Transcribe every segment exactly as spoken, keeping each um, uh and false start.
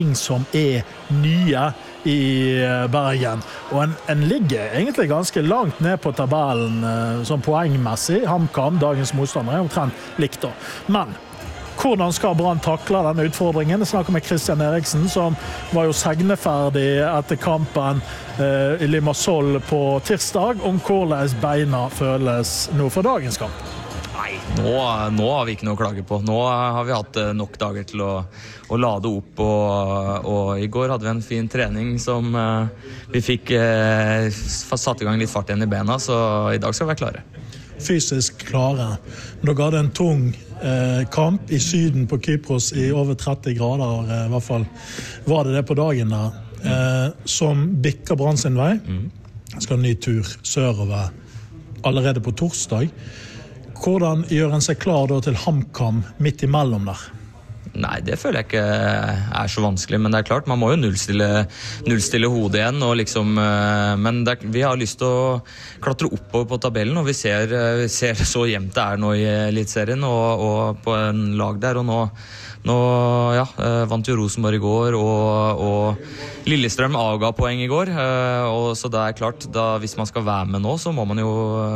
ting som er nye i Bergen. Og en, en ligger egentlig ganske langt ned på tabellen eh, som poengmessig. HamKam, dagens motstander, er omtrent likt da. Men hvordan skal Brann takle denne utfordringen? Jeg snakker med Christian Eriksen, som var jo segneferdig etter kampen eh, i Limassol på tirsdag, om hvordan beina føles nå for dagens kamp. Nei, nå, nå har vi ikke noe å klage på. Nå har vi hatt nok dager til å, å lade opp, og, og i går hadde vi en fin trening som uh, vi fikk uh, satt i gang litt fart igjen i bena, så i dag skal vi være klare. Fysisk klare. Dere hadde en tung eh, kamp i syden på Kypros i over tretti grader, eh, i hvert fall var det det på dagen der, eh, som bikker Brann sin vei. Mm. Skal ha en ny tur sørover allerede på torsdag. Hvordan gjør en seg klar da til HamKam midt imellom der? Nei, det føler jeg ikke er så vanskelig, men det er klart, man må jo nullstille, nullstille hodet igjen, og liksom, men det er, vi har lyst til å klatre oppover på tabellen, og vi ser, vi ser så jevnt det er nå i Elitserien, og, og på en lag der, og nå, nå ja, vant jo Rosenborg i går, og, og Lillestrøm avga poeng i går, og så det er klart, da, hvis man skal være med nå, så må man jo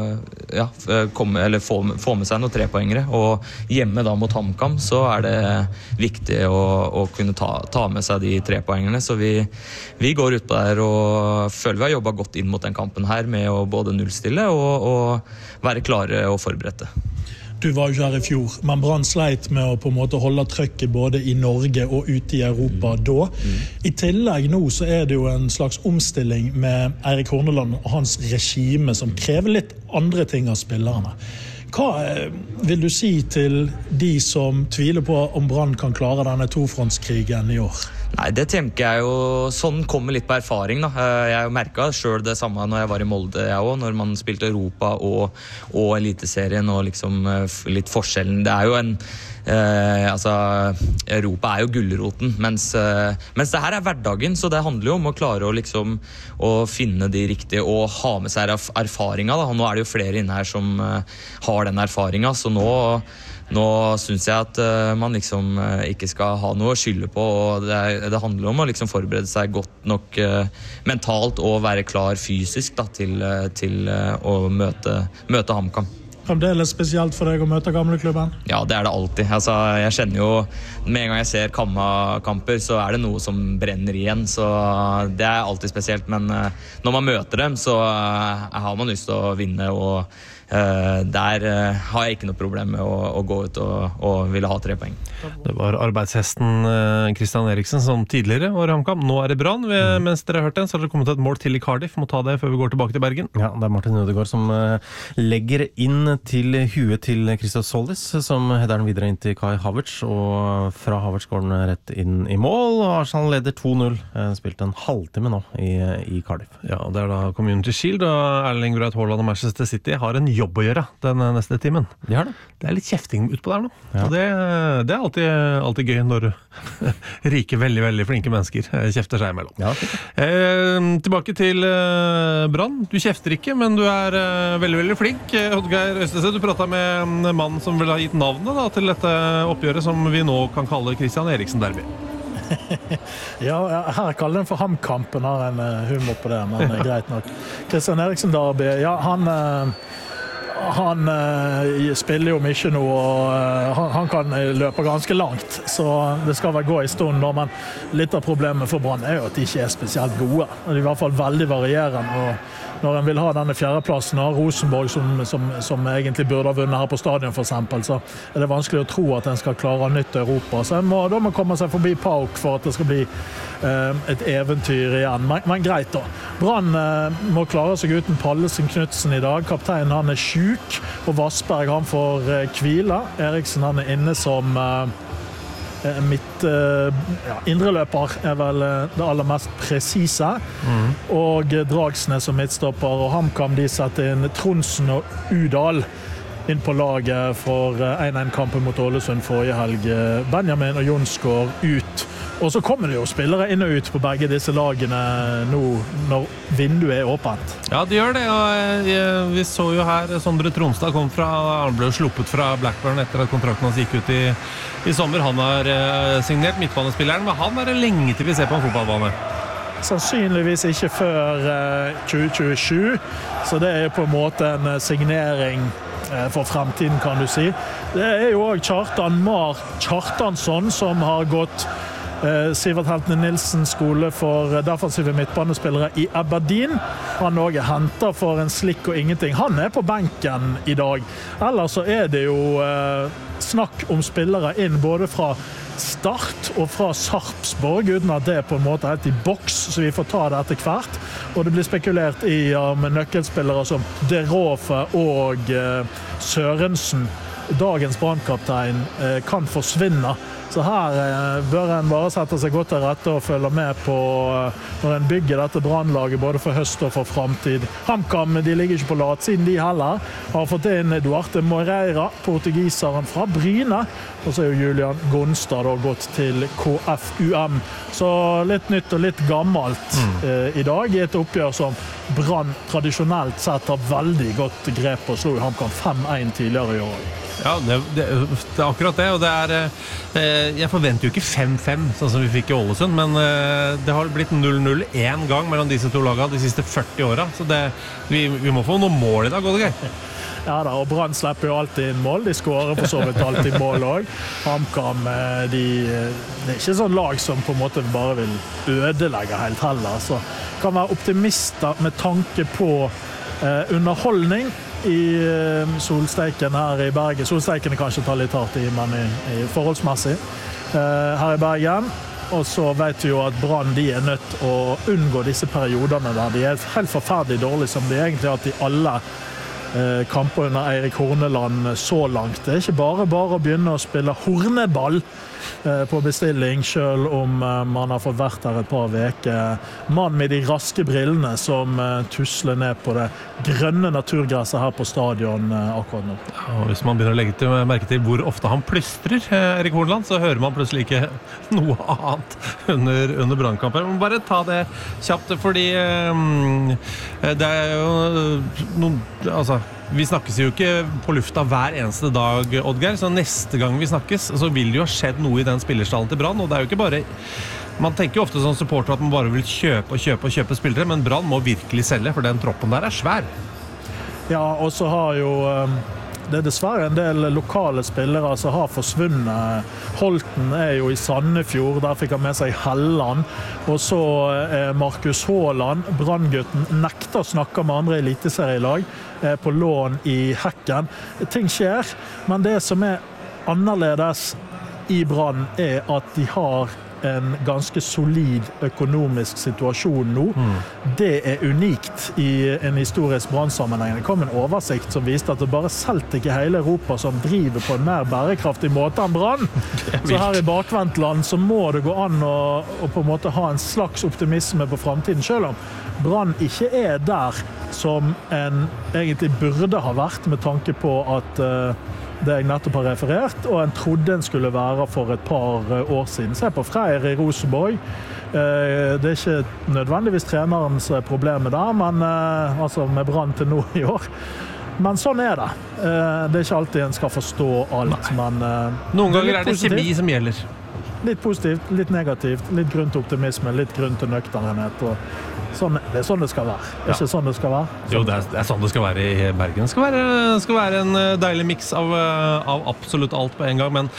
ja, komme, eller få, få med seg noen trepoengere, og hjemme da mot HamKam, så er det viktig å, å kunne ta, ta med seg de tre poengene, så vi, vi går ut på der og føler vi har jobbet godt inn mot den kampen her med å både nullstille og, og være klare og forberedte. Du var jo her i fjor, men Brann sleit med å på en måte holde trykket både i Norge og ute i Europa mm. da. Mm. I tillegg nå så er det jo en slags omstilling med Eirik Horneland og hans regime som krever litt andre ting av spillerne. Hva vil du si til de som tviler på om Brann kan klare denne tofrontskrigen i år? Nei, det tenker jeg jo, sånn kommer litt på erfaring da. Jeg merket selv det samme når jeg var i Molde, jeg også, når man spilte Europa og, og Eliteserien, og liksom litt forskjellen. Det er jo en, eh, altså, Europa er jo gullroten, mens, eh, mens det her er hverdagen, så det handler jo om å klare å liksom, å finne de riktige, og ha med seg erfaringen da. Og nå er det jo flere inne her som eh, har den erfaringen, så nå Nå synes jeg at uh, man liksom uh, ikke skal ha noe å skylde på, og det, er, det handler om å liksom forberede seg godt nok uh, mentalt og være klar fysisk da, til, uh, til uh, å møte, møte HamKam. Fremdeles spesielt for deg å møte gamleklubben? Ja, det er det alltid. Altså, jeg kjenner jo, med en gang jeg ser Kamma-kamper, så er det noe som brenner igjen, så det er alltid spesielt, men uh, når man møter dem, så uh, har man lyst til å vinne, og Uh, der uh, har jeg ikke noe problem med å, å gå ut og, og ville ha tre poeng. Det var arbeidshesten uh, Christian Eriksen som tidligere var i HamKam. Nå er det Brann. Mm. Mens dere har hørt den, så har dere kommet til et mål til i Cardiff. Må ta det før vi går tilbake til Bergen. Ja, det er Martin Ødegaard som uh, legger inn til huet til Christos Solis, som header den videre inn til Kai Havertz, og fra Havertz går den rett inn i mål, og Arsenal leder to null. Uh, spilt en halvtime nå i, i Cardiff. Ja, det er da Community Shield, og Erling Braut Haaland og Manchester City har en jobb å gjøre den neste timen. De har det. Det er litt kjefting ut på der nå. Ja. Og det, det er alltid, alltid gøy når rike, veldig, veldig flinke mennesker kjefter seg imellom. Ja, eh, tilbake til eh, Brann. Du kjefter ikke, men du er eh, veldig, veldig flink. Oddgeir Østese, du pratet med en mann som vil ha gitt navnet da, til dette oppgjøret som vi nå kan kalle Christian Eriksen-derby. Ja, her kaller den for HamKampen, har en uh, humor på det, men greit nok. Christian Eriksen-derby, ja, han... Uh, Han uh, spiller jo mye nå, og uh, han, han kan løpe ganske langt, så det skal vel gå i stund nå, men litt av problemet for Brann er jo at de ikke er spesielt gode. De er i hvert fall veldig varierende, og når en vil ha denne fjerdeplassen av Rosenborg, som, som, som egentlig burde ha vunnet her på stadion for eksempel, så er det vanskelig å tro at en skal klare nytt Europa. Så en må, da må komme seg forbi Pauk for at det skal bli uh, et eventyr igjen. Men, men greit da. Brann uh, må klare seg uten Pallesen Knudsen i dag. Kapteinen han er sjuk, og Vassberg han får uh, hvile. Eriksen han er inne som... Uh, mitt uh, ja, indreløper er vel uh, det aller mest presise, mm. og Dragsnes som midtstopper, og HamKam de setter inn Tronsen og Udal inn på laget for uh, en en kampen mot Ålesund forrige helg. Benjamin og Jonsgaard ut Og så kommer det jo spillere inn og ut på begge disse lagene nå når vinduet er åpent. Ja, det gjør det. Og vi så jo her Sondre Tronstad kom fra, han ble sluppet fra Blackburn etter at kontrakten hans gikk ut i, i sommer. Han har signert midtbanespilleren, men han er det lenge til vi ser på en fotballbane. Sannsynligvis ikke før tjue tjuesju, så det er på en måte en signering for fremtiden, kan du si. Det er jo også Kjartan Mar Kjartansson som har gått Sivert Heltene Nilsen skole for defensive midtbanespillere i Aberdeen. Han også er hentet for en slikk og ingenting. Han er på benken i dag. Ellers så er det jo eh, snakk om spillere inn både fra Start og fra Sarpsborg, uten at det er på en måte helt i boks, så vi får ta det etter hvert. Og det blir spekulert i om nøkkelspillere som De Rofe og eh, Sørensen, dagens brandkaptein, eh, kan forsvinne. Så her eh, bør en bare sette seg godt til rette og følge med på eh, når en bygger dette brandlaget både for høst og for fremtid. HamKam, de ligger ikke på latsiden de heller. Har fått inn Duarte Moreira, portugiseren fra Bryne. Og så er jo Julian Gonstad da gått til K F U M. Så litt nytt og litt gammelt eh, i dag i et oppgjør som Brann tradisjonelt sett har veldig godt grep på. Slo jo HamKam fem en tidligere i år. Ja, det, det, det er akkurat det, og det er eh, jeg forventer jo ikke fem fem, sånn som vi fikk i Ålesund, men eh, det har blitt null null en gang mellom disse to lagene de siste førti åra, så det, vi, vi må få noen mål i dag, Oddgeir. Ja da, og Brann slipper jo alltid inn mål, de skårer for så vidt alltid mål også. HamKam, de, det er ikke sånn lag som på en måte bare vil ødelegge helt heller, så kan være optimister med tanke på eh, underholdning i solsteiken her i Bergen. Solsteiken er kanskje tar litt hardt i, men i, i forholdsmessig uh, her i Bergen. Og så vet vi jo at Brann de er nødt til å unngå disse periodene der de er helt forferdelig dårlige, som de egentlig har hatt i alle uh, kamper under Eirik Horneland så langt. Det er ikke bare bare å begynne å spille horneball på bestilling, selv om man har fått vært her et par veker. Mann med de raske brillene som tusler ned på det grønne naturgresset her på stadion akkurat nå. Ja, hvis man begynner å legge til, merke til hvor ofte han plystrer, Erik Horneland, så hører man plutselig ikke noe annet under, under brannkampen. Men bare ta det kjapt, fordi um, det er jo noen, altså vi snakkes jo ikke på lufta hver eneste dag, Oddgeir, så neste gang vi snakkes, så vil det jo ha skjedd noe i den spillerstallen til Brann, og det er jo ikke bare man tenker jo ofte som supporter at man bare vil kjøpe og kjøpe og kjøpe spillere, men Brann må virkelig selge, for den troppen der er svær. Ja, og så har jo det er dessverre en del lokale spillere som har forsvunnet. Holten er jo i Sandefjord, der fikk han med seg Helland, og så er Markus Haaland, Branngutten, nekter å snakke med andre eliteserielag på lån i Hekken. Ting skjer, men det som er annerledes i Brann er at de har en ganske solid økonomisk situasjon nå. Mm. Det er unikt i en historisk Brann-sammenheng. Det kom en oversikt som viste at det bare Celtic i hele Europa som driver på en mer bærekraftig måte enn Brann. Så her i bakvendtland så må det gå an å, å på en måte ha en slags optimisme på fremtiden, selv om Brann ikke er der som en egentlig burde ha vært med tanke på at uh, det jeg nettopp har referert, og en trodde en skulle være for et par år siden. Se på Freyr i Rosenborg. Det er ikke nødvendigvis treneren som er problemet der, men altså med Brann til nå i år. Men sånn er det. Det er ikke alltid en skal forstå alt, men noen ganger er det kjemi som gjelder. Litt positivt, litt negativt, litt grunn til optimisme, litt grunn til nøkternhet, og sånn, det er sånn det skal være. Det er ikke sånn det skal være. Sånn. Jo, det er, det er sånn det skal være i Bergen. Det skal være, skal være en deilig mix av, av absolutt alt på en gang, men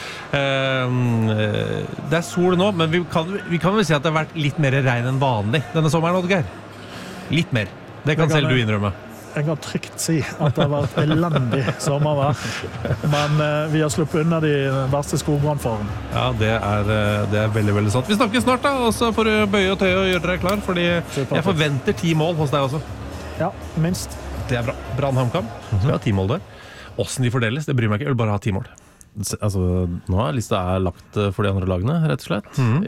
eh, det er sol nå, men vi kan, vi kan vel si at det har vært litt mer regn enn vanlig denne sommeren, Oddgeir. Litt mer. Det kan, kan selv du innrømme. Jeg kan trygt si at det har vært elendig sommervær, men eh, vi har sluppet unna de verste skogbrannfaren. Ja, det er, det er veldig, veldig sant. Vi snakker snart da, og så får du bøye og tøye og gjøre deg klar, fordi jeg forventer ti mål hos deg også. Ja, minst. Det er bra. Brann HamKam. Så vi har ti mål der. Hvordan de fordeles, det bryr meg ikke. Jeg vil bare ha ti mål. Altså, nå er lista er lagt for de andre lagene, rett og slett, mm. i dag.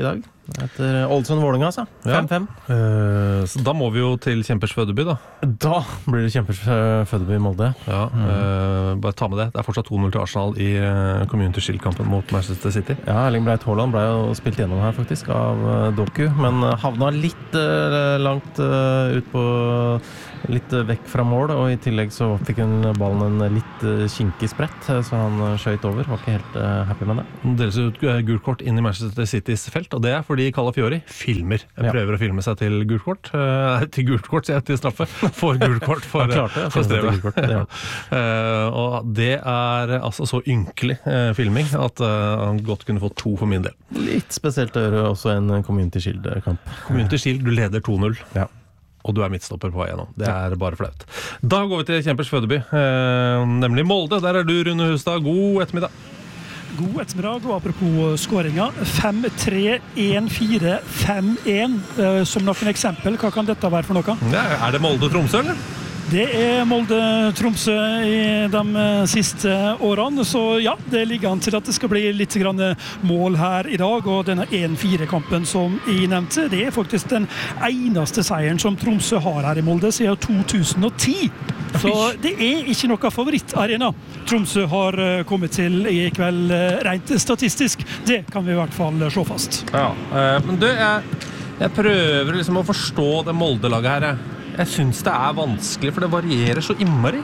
Etter Ålesund-Vålinga, altså. fem fem. Ja. Uh, så da må vi jo til Kjempers fødeby, da. Da blir det Kjempers fødeby i Molde. Ja, mm. uh, bare ta med det. Det er fortsatt to null til Arsenal i uh, Community Shield-kampen mot Manchester City. Ja, Erling Braut Haaland ble jo spilt gjennom her faktisk av uh, Doku, men uh, havna litt uh, langt uh, ut på litt uh, vekk fra mål, og i tillegg så fikk hun ballen en litt uh, kinkig sprett, uh, så han uh, skjøyt over. Var ikke helt uh, happy med det. Det deles ut uh, gult kort inn i Manchester Citys felt, og det er fordi Calafiori filmer. Jeg prøver ja. å filme seg til gult kort. Uh, til gult kort, sier jeg til straffe. For gult kort for, han klarte det, for strevet. Kort, ja. uh, og det er altså så ynkelig uh, filming at uh, han godt kunne fått to for min del. Litt spesielt å gjøre også en Community Shield-kamp. Community Shield, du leder to null. Ja. Og du er midtstopper på vei gjennom. Det er bare flaut. Da går vi til Kjempers fødeby, eh, nemlig Molde. Der er du, Rune Hustad. God ettermiddag. God ettermiddag, og apropos skåringa. fem tre en fire fem en. Eh, som noen eksempel, hva kan dette være for noe? Ja, er det Molde-Tromsø, eller? Det er Molde-Tromsø i de siste årene, så ja, det ligger an til at det skal bli litt grann mål her i dag, og denne en fire-kampen som jeg nevnte, det er faktisk den eneste seieren som Tromsø har her i Molde siden to tusen og ti. Så det er ikke noe favorittarena Tromsø har kommet til i kveld, rent statistisk. Det kan vi i hvert fall slå fast. Ja, men du, jeg, jeg prøver liksom å forstå det Molde-laget her, jeg. Jeg synes det er vanskelig, for det varierer så innmari.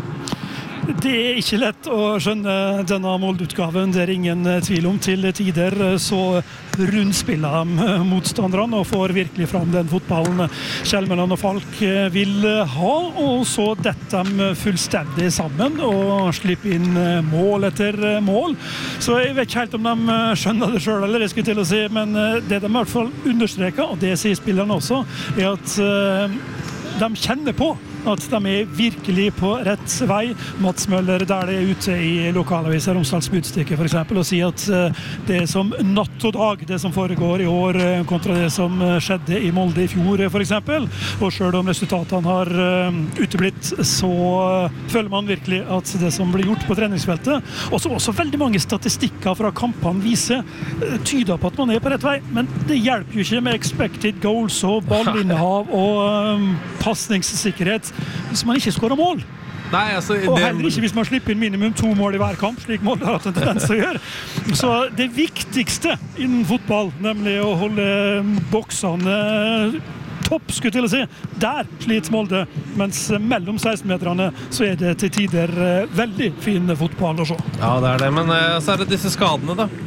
Det er ikke lett å skjønne denne Molde-utgaven. Det er ingen tvil om. Til tider så rundspiller de motstanderne og får virkelig fram den fotballen Kjellmeland og Falk vil ha, og så detter de fullstendig sammen og slipper inn mål etter mål. Så jeg vet ikke helt om de skjønner det selv, eller jeg skulle til å si, men det de i hvert fall understreker, og det sier spillerne også, er at de kjenner på at de er virkelig på rett vei. Mats Møller der det er ute i lokalaviser Romsdals Budstikke for eksempel, og sier at det er som natt og dag det som foregår i år kontra det som skjedde i Molde i fjor for eksempel. Og selv om resultatene har uteblitt, så føler man virkelig at det som blir gjort på treningsfeltet, og så også veldig mange statistikker fra kampene viser, tyder på at man er på rett vei, men det hjelper jo ikke med expected goals og ballinnehav og um, passningssikkerhet hvis man ikke skårer mål. Nei, altså, og heller ikke hvis man slipper inn minimum to mål i hver kamp, slik Molde har hatt en tendens til å gjøre. Så det viktigste innen fotball, nemlig å holde boksene topp, skulle jeg til å si, der sliter Molde, mens mellom seksten-meterne så er det til tider veldig fin fotball å se. Ja, det er det, men så er det disse skadene da.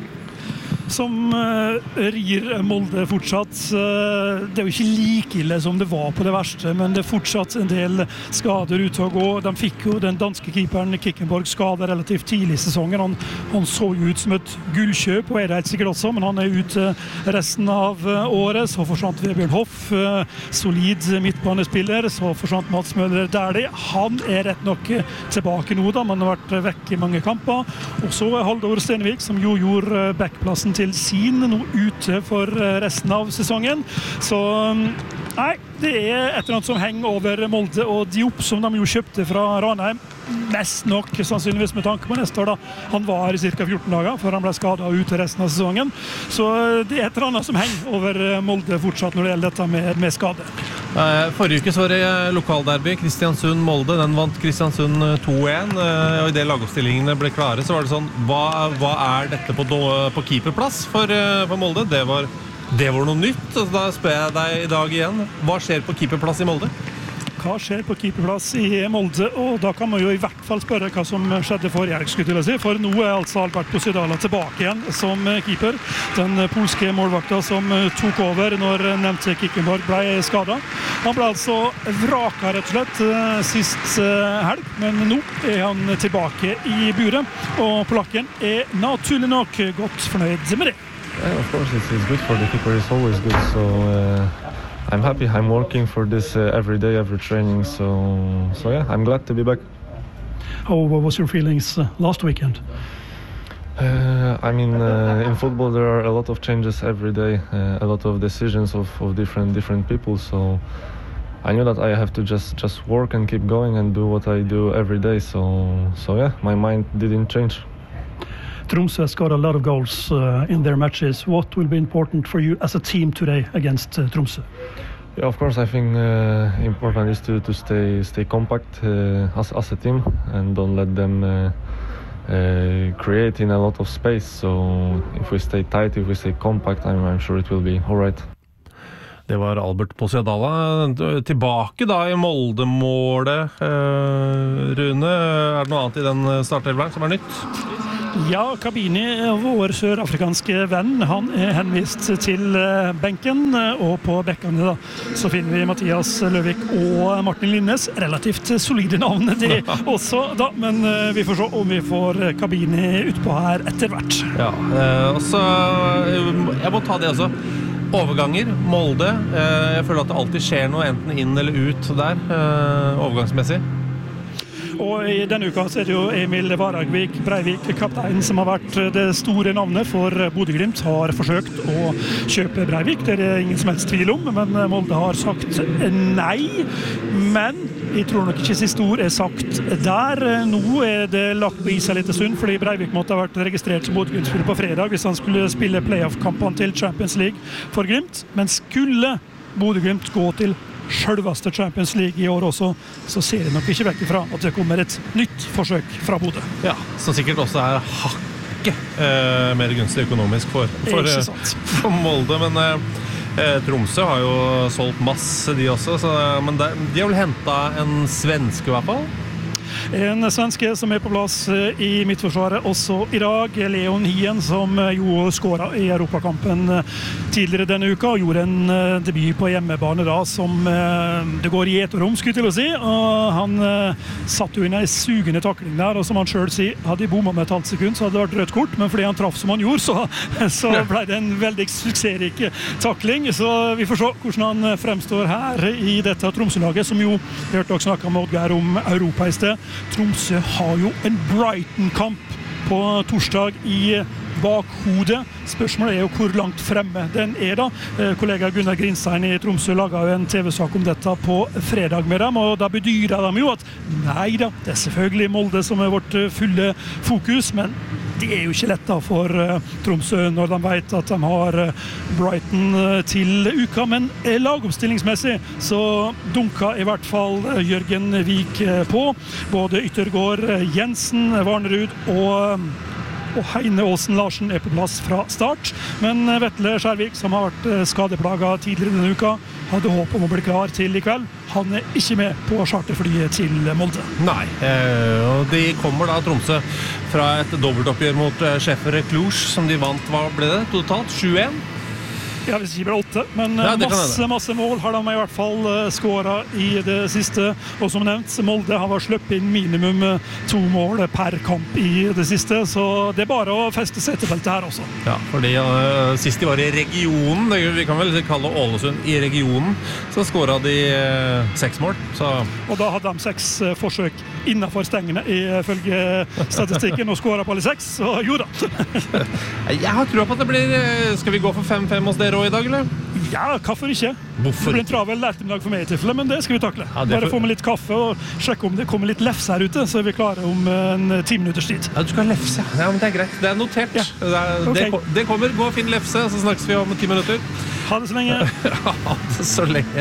Som uh, rir Molde fortsatt. Uh, det er jo ikke like ille som det var på det verste, men det er fortsatt en del skader ute å gå. De fikk jo den danske keeperen Kickenborg skadet relativt tidlig i sesongen. Han, han så jo ut som et gullkjøp, og er det helt sikkert også, men han er ute resten av uh, året. Så forsvant Vebjørn Hoff, uh, solid midtbanespiller. Så forsvant Mats Møller der det. Han er rett nok tilbake nå da, men har vært vekk i mange kamper. Og så Haldor Stenevik, som jo gjorde backplassen til sin nå ute for resten av sesongen. Så nei, det er et eller annet som henger over Molde og Diop, som de jo kjøpte fra Ranheim. Mest nok sannsynligvis med tanke på neste år da. Han var i cirka fjorten dager før han ble skadet og ute resten av sesongen. Så det er et eller annet som henger over Molde fortsatt når det gjelder dette med, med skade. Forrige uke så var det lokalderby, Kristiansund-Molde. Den vant Kristiansund to en, og i det lagoppstillingene ble klare så var det sånn, hva, hva er dette på, på keeperplass for, for Molde? Det var, det var noe nytt, så da spør jeg deg i dag igjen. Hva skjer på keeperplass i Molde? Hva skjer på keeperplass i Molde? Og da kan man jo i hvert fall spørre hva som skjedde for Jerk, skulle jeg si. For nå er altså Albert Posidala tilbake igjen som keeper. Den polske målvakta som tok over når nevnte Kickenborg ble skadet. Han ble altså vraka rett og slett sist helg, men nå er han tilbake i buret. Og polakken er naturlig nok godt fornøyd med det. Yeah, of course, it's, it's good for the keeper. It's always good. So uh, I'm happy. I'm working for this uh, every day, every training. So, so yeah, I'm glad to be back. Oh, what was your feelings uh, last weekend? Uh, I mean, uh, in football there are a lot of changes every day, uh, a lot of decisions of, of different different people. So I knew that I have to just just work and keep going and do what I do every day. So, so yeah, my mind didn't change. Tromsø has scored a lot of goals uh, in their matches. What will be important for you as a team today against uh, Tromsø? Yeah, of course, I think uh, important is to, to stay stay compact uh, as, as a team and don't let them uh, uh, create in a lot of space. So if we stay tight, if we stay compact, I'm, I'm sure it will be all right. Det var Albert Posiadala. Tilbake da i Molde-målet. Uh, Rune, er det noe annet i den startelveren som er nytt? Ja, Kabini, vår sørafrikanske venn, han er henvist til benken, og på bekkene da, så finner vi Mathias Løvik og Martin Linnes, relativt solide navn det også da, men vi får se om vi får Kabini utpå her etter hvert. Ja, og så, jeg må ta det også. Overganger, Molde, jeg føler at det alltid skjer noe enten inn eller ut der, overgangsmessig. Og i denne uka så er det jo Emil Varagvik Breivik, kaptein, som har vært det store navnet for Bodø Glimt, har forsøkt å kjøpe Breivik, det er det ingen som helst tvil om, men Molde har sagt nei, men jeg tror nok ikke siste ord er sagt der. Nå er det lagt på is en liten stund, fordi Breivik måtte ha vært registrert som Bodø Glimt-spiller på fredag hvis han skulle spille playoff-kampene til Champions League for Glimt, men skulle Bodø Glimt gå til selveste Champions League i år også, så ser det nok ikke vekk ifra at det kommer et nytt forsøk fra Bodø. Ja, som sikkert også er hakket eh, mer gunstig økonomisk for, for, for Molde, men eh, Tromsø har jo solgt masse de også, så, men de, de har vel hentet en svenske i hvert fall? En svenske som er på plass i midtforsvaret også i dag, Leon Hien, som jo skåret i Europakampen tidligere denne uka, og gjorde en debut på hjemmebane da, som det går i et rom, skulle jeg til å si, og han satt jo inn en sugende takling der, og som han selv sier, hadde de bommet med et halvt sekund, så hadde det vært rødt kort, men fordi han traff som han gjorde, så, så ble det en veldig suksessrik takling, så vi får se hvordan han fremstår her i dette Tromsø-laget, som jo, vi hørte også snakke med Oddgeir om Europa i sted. Tromsø har jo en Brighton-kamp på torsdag i bakhodet. Spørsmålet er jo hvor langt fremme den er da. Kollega Gunnar Grinstein i Tromsø laget jo en T V-sak om dette på fredag med dem, og da bedyrer de jo at nei da, det er selvfølgelig Molde som er vårt fulle fokus, men det er jo ikke lett da for Tromsø når de vet at de har Brighton til uka, men lagoppstillingsmessig så dunka i hvert fall Jørgen Vik på. Både Yttergård, Jensen, Varnerud og og Heine Aasen Larsen er på plass fra start, men Vetle Skjærvik, som har vært skadeplaget tidligere denne uka, hadde håp om å bli klar til i kveld. Han er ikke med på charterflyet til Molde. Nei, og de kommer da Tromsø fra et dobbeltoppgjør mot Schäfer Cluj, som de vant, hva ble det totalt? sju én? Ja, hvis ikke ble åtte, men ja, masse, masse mål har de i hvert fall skåret i det siste, og som nevnt, Molde har sluppet inn minimum to mål per kamp i det siste, så det er bare å feste setebeltet her også. Ja, fordi uh, sist de var i regionen, vi kan vel kalle Ålesund i regionen, så skåret de uh, seks mål. Så. Og da hadde de seks uh, forsøk innenfor stengene ifølge statistikken, og skåret på alle seks, så jo da. Jeg har troa på at det blir, skal vi gå for fem fem hos dere i dag, eller? Ja, hvorfor ikke? Hvorfor? Det blir en travel ettermiddag for meg i tilfelle, men det skal vi takle. Ja, Bare for... få med litt kaffe og sjekke om det kommer litt lefse her ute, så er vi klare om en ti minutters tid. Ja, du skal ha lefse. Ja, men det er greit. Det er notert. Ja. Det, er, okay. det, det kommer. Gå og finn lefse, så snakkes vi om ti minutter. Ha det så lenge. Ha det så lenge.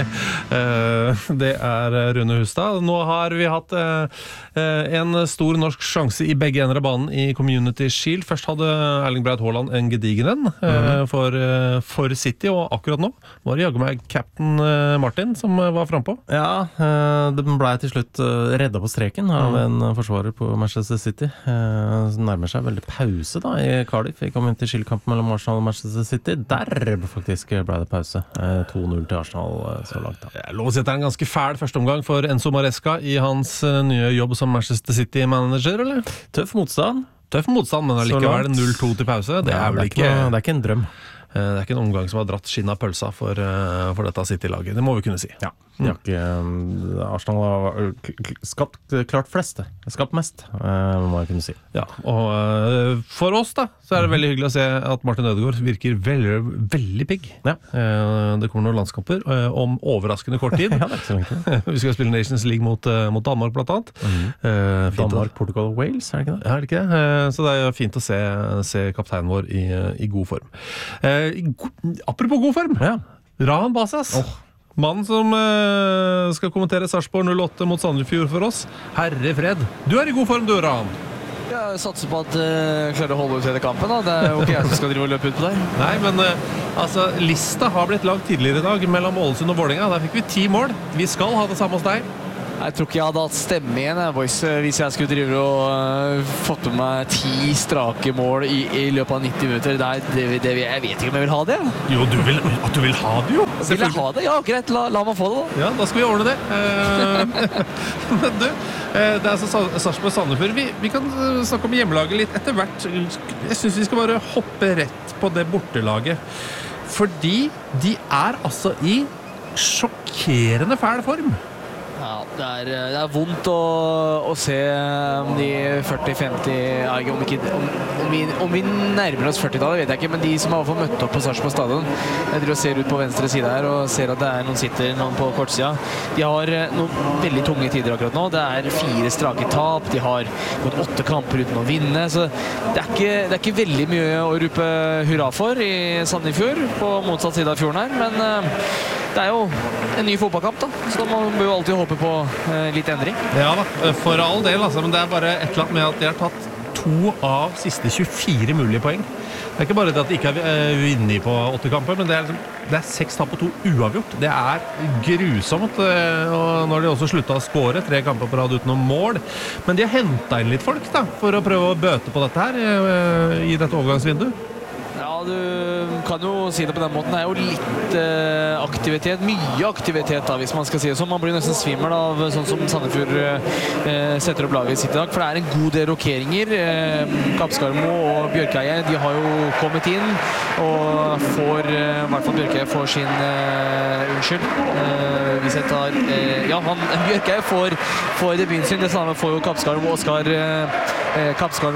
Uh, det er Rune Hustad. Nå har vi hatt uh, en stor norsk sjanse i begge ender av banen i Community Shield. Først hadde Erling Braut Haaland en gedigen en uh, for, uh, for City, og akkurat nå var det jaggu meg Captain Martin som var frempå. Ja, det ble til slutt redda på streken av en forsvarer på Manchester City. Det nærmer seg veldig pause da i Cardiff. Vi kom inn til skillkampen mellom Arsenal og Manchester City. Der faktisk ble det pause. to null til Arsenal så langt da. Jeg lov å si at det er en ganske fæl førsteomgang for Enzo Maresca i hans nye jobb som Manchester City-manager, eller? Tøff motstand. Tøff motstand, men allikevel null to til pause. Det ja, er vel det er ikke, noe, det er ikke en drøm. Det er ikke en omgang som har dratt skinn av pølsa for, for dette City-laget. Det må vi kunne si. Ja, de har ikke, Arsenal har skapt klart flest, skapt mest, må jeg kunne si. Ja, og for oss da, så er det veldig hyggelig å se at Martin Ødegaard virker veldig, veldig pigg. Ja. Det kommer noen landskamper om overraskende kort tid. Ja, det er ikke så lenge. Vi skal spille Nations League mot, mot Danmark blant annet. Mm. Danmark, Portugal og Wales, er det ikke det? Ja, er det ikke det? Så det er fint å se, se kapteinen vår i, i god form. I go, apropos god form, ja. Rahan Basas. Oh. Mannen som uh, skal kommentere Sarpsborg null åtte mot Sandefjord for oss. Herre fred, du er i god form du, Rahan. Jeg satser på at jeg uh, klarer å holde ut hele kampen da. Det er jo ikke jeg som skal drive og løpe ut på deg. Nei, men uh, altså, lista har blitt lagt tidligere i dag mellom Ålesund og Vålerenga. Der fikk vi ti mål. Vi skal ha det samme hos deg. Jeg tror ikke jeg hadde hatt stemme igjen, boys, hvis jeg skulle drive og uh, fått med meg ti strake mål i, i løpet av nitti minutter. Det er, det, det, jeg vet ikke om jeg vil ha det. Jo, du vil, at du vil ha det jo. Vil jeg ha det? Ja, greit, la, la meg få det da. Ja, da skal vi ordne det. Uh, men du, uh, det er altså Sarpsborg Sandefjord. Vi, vi kan snakke om hjemmelaget litt etter hvert. Jeg synes vi skal bare hoppe rett på det bortelaget. Fordi de er altså i sjokkerende fæl form. Ja, det er, det er vondt å, å se de førti femti, om, ikke, om, om, vi, om vi nærmer oss førti-tallet, vet jeg ikke, men de som har i hvert fall møtt opp på Sarpsborg stadion, jeg driver og ser ut på venstre side her og ser at det er noen sitter, noen på kortsida. De har noen veldig tunge tider akkurat nå. Det er fire strake tap, de har gått åtte kamper uten å vinne, så det er ikke, det er ikke veldig mye å rupe hurra for i Sandefjord på motsatt side av fjorden her, men det er jo en ny fotballkamp da, så da må vi jo alltid håpe på eh, litt endring. Ja da, for all del altså, men det er bare et eller annet med at de har tatt to av siste tjuefire mulige poeng. Det er ikke bare det at de ikke har vunnet på åtte kamper, men det er, det er seks tap og to uavgjort. Det er grusomt, og når de også sluttet å skåre tre kamper på rad uten noen mål. Men de har hentet inn litt folk da, for å prøve å bøte på dette her i dette overgangsvinduet. Ja, du kan jo si det på den måten. Det er jo litt eh, aktivitet, mye aktivitet da, hvis man skal si det sånn. Man blir nesten svimmel av sånn som Sandefjord eh, setter opp laget sitt i dag, for det er en god del rokeringer. Eh, Kapskarmo og Bjørkeie, de har jo kommet inn, og får, eh, i hvert fall Bjørkeie får sin eh, unnskyld. Eh, hvis jeg tar, eh, ja, han, Bjørkeie får, får debuten sin, det samme får jo Kapskarmo og Oskar eh,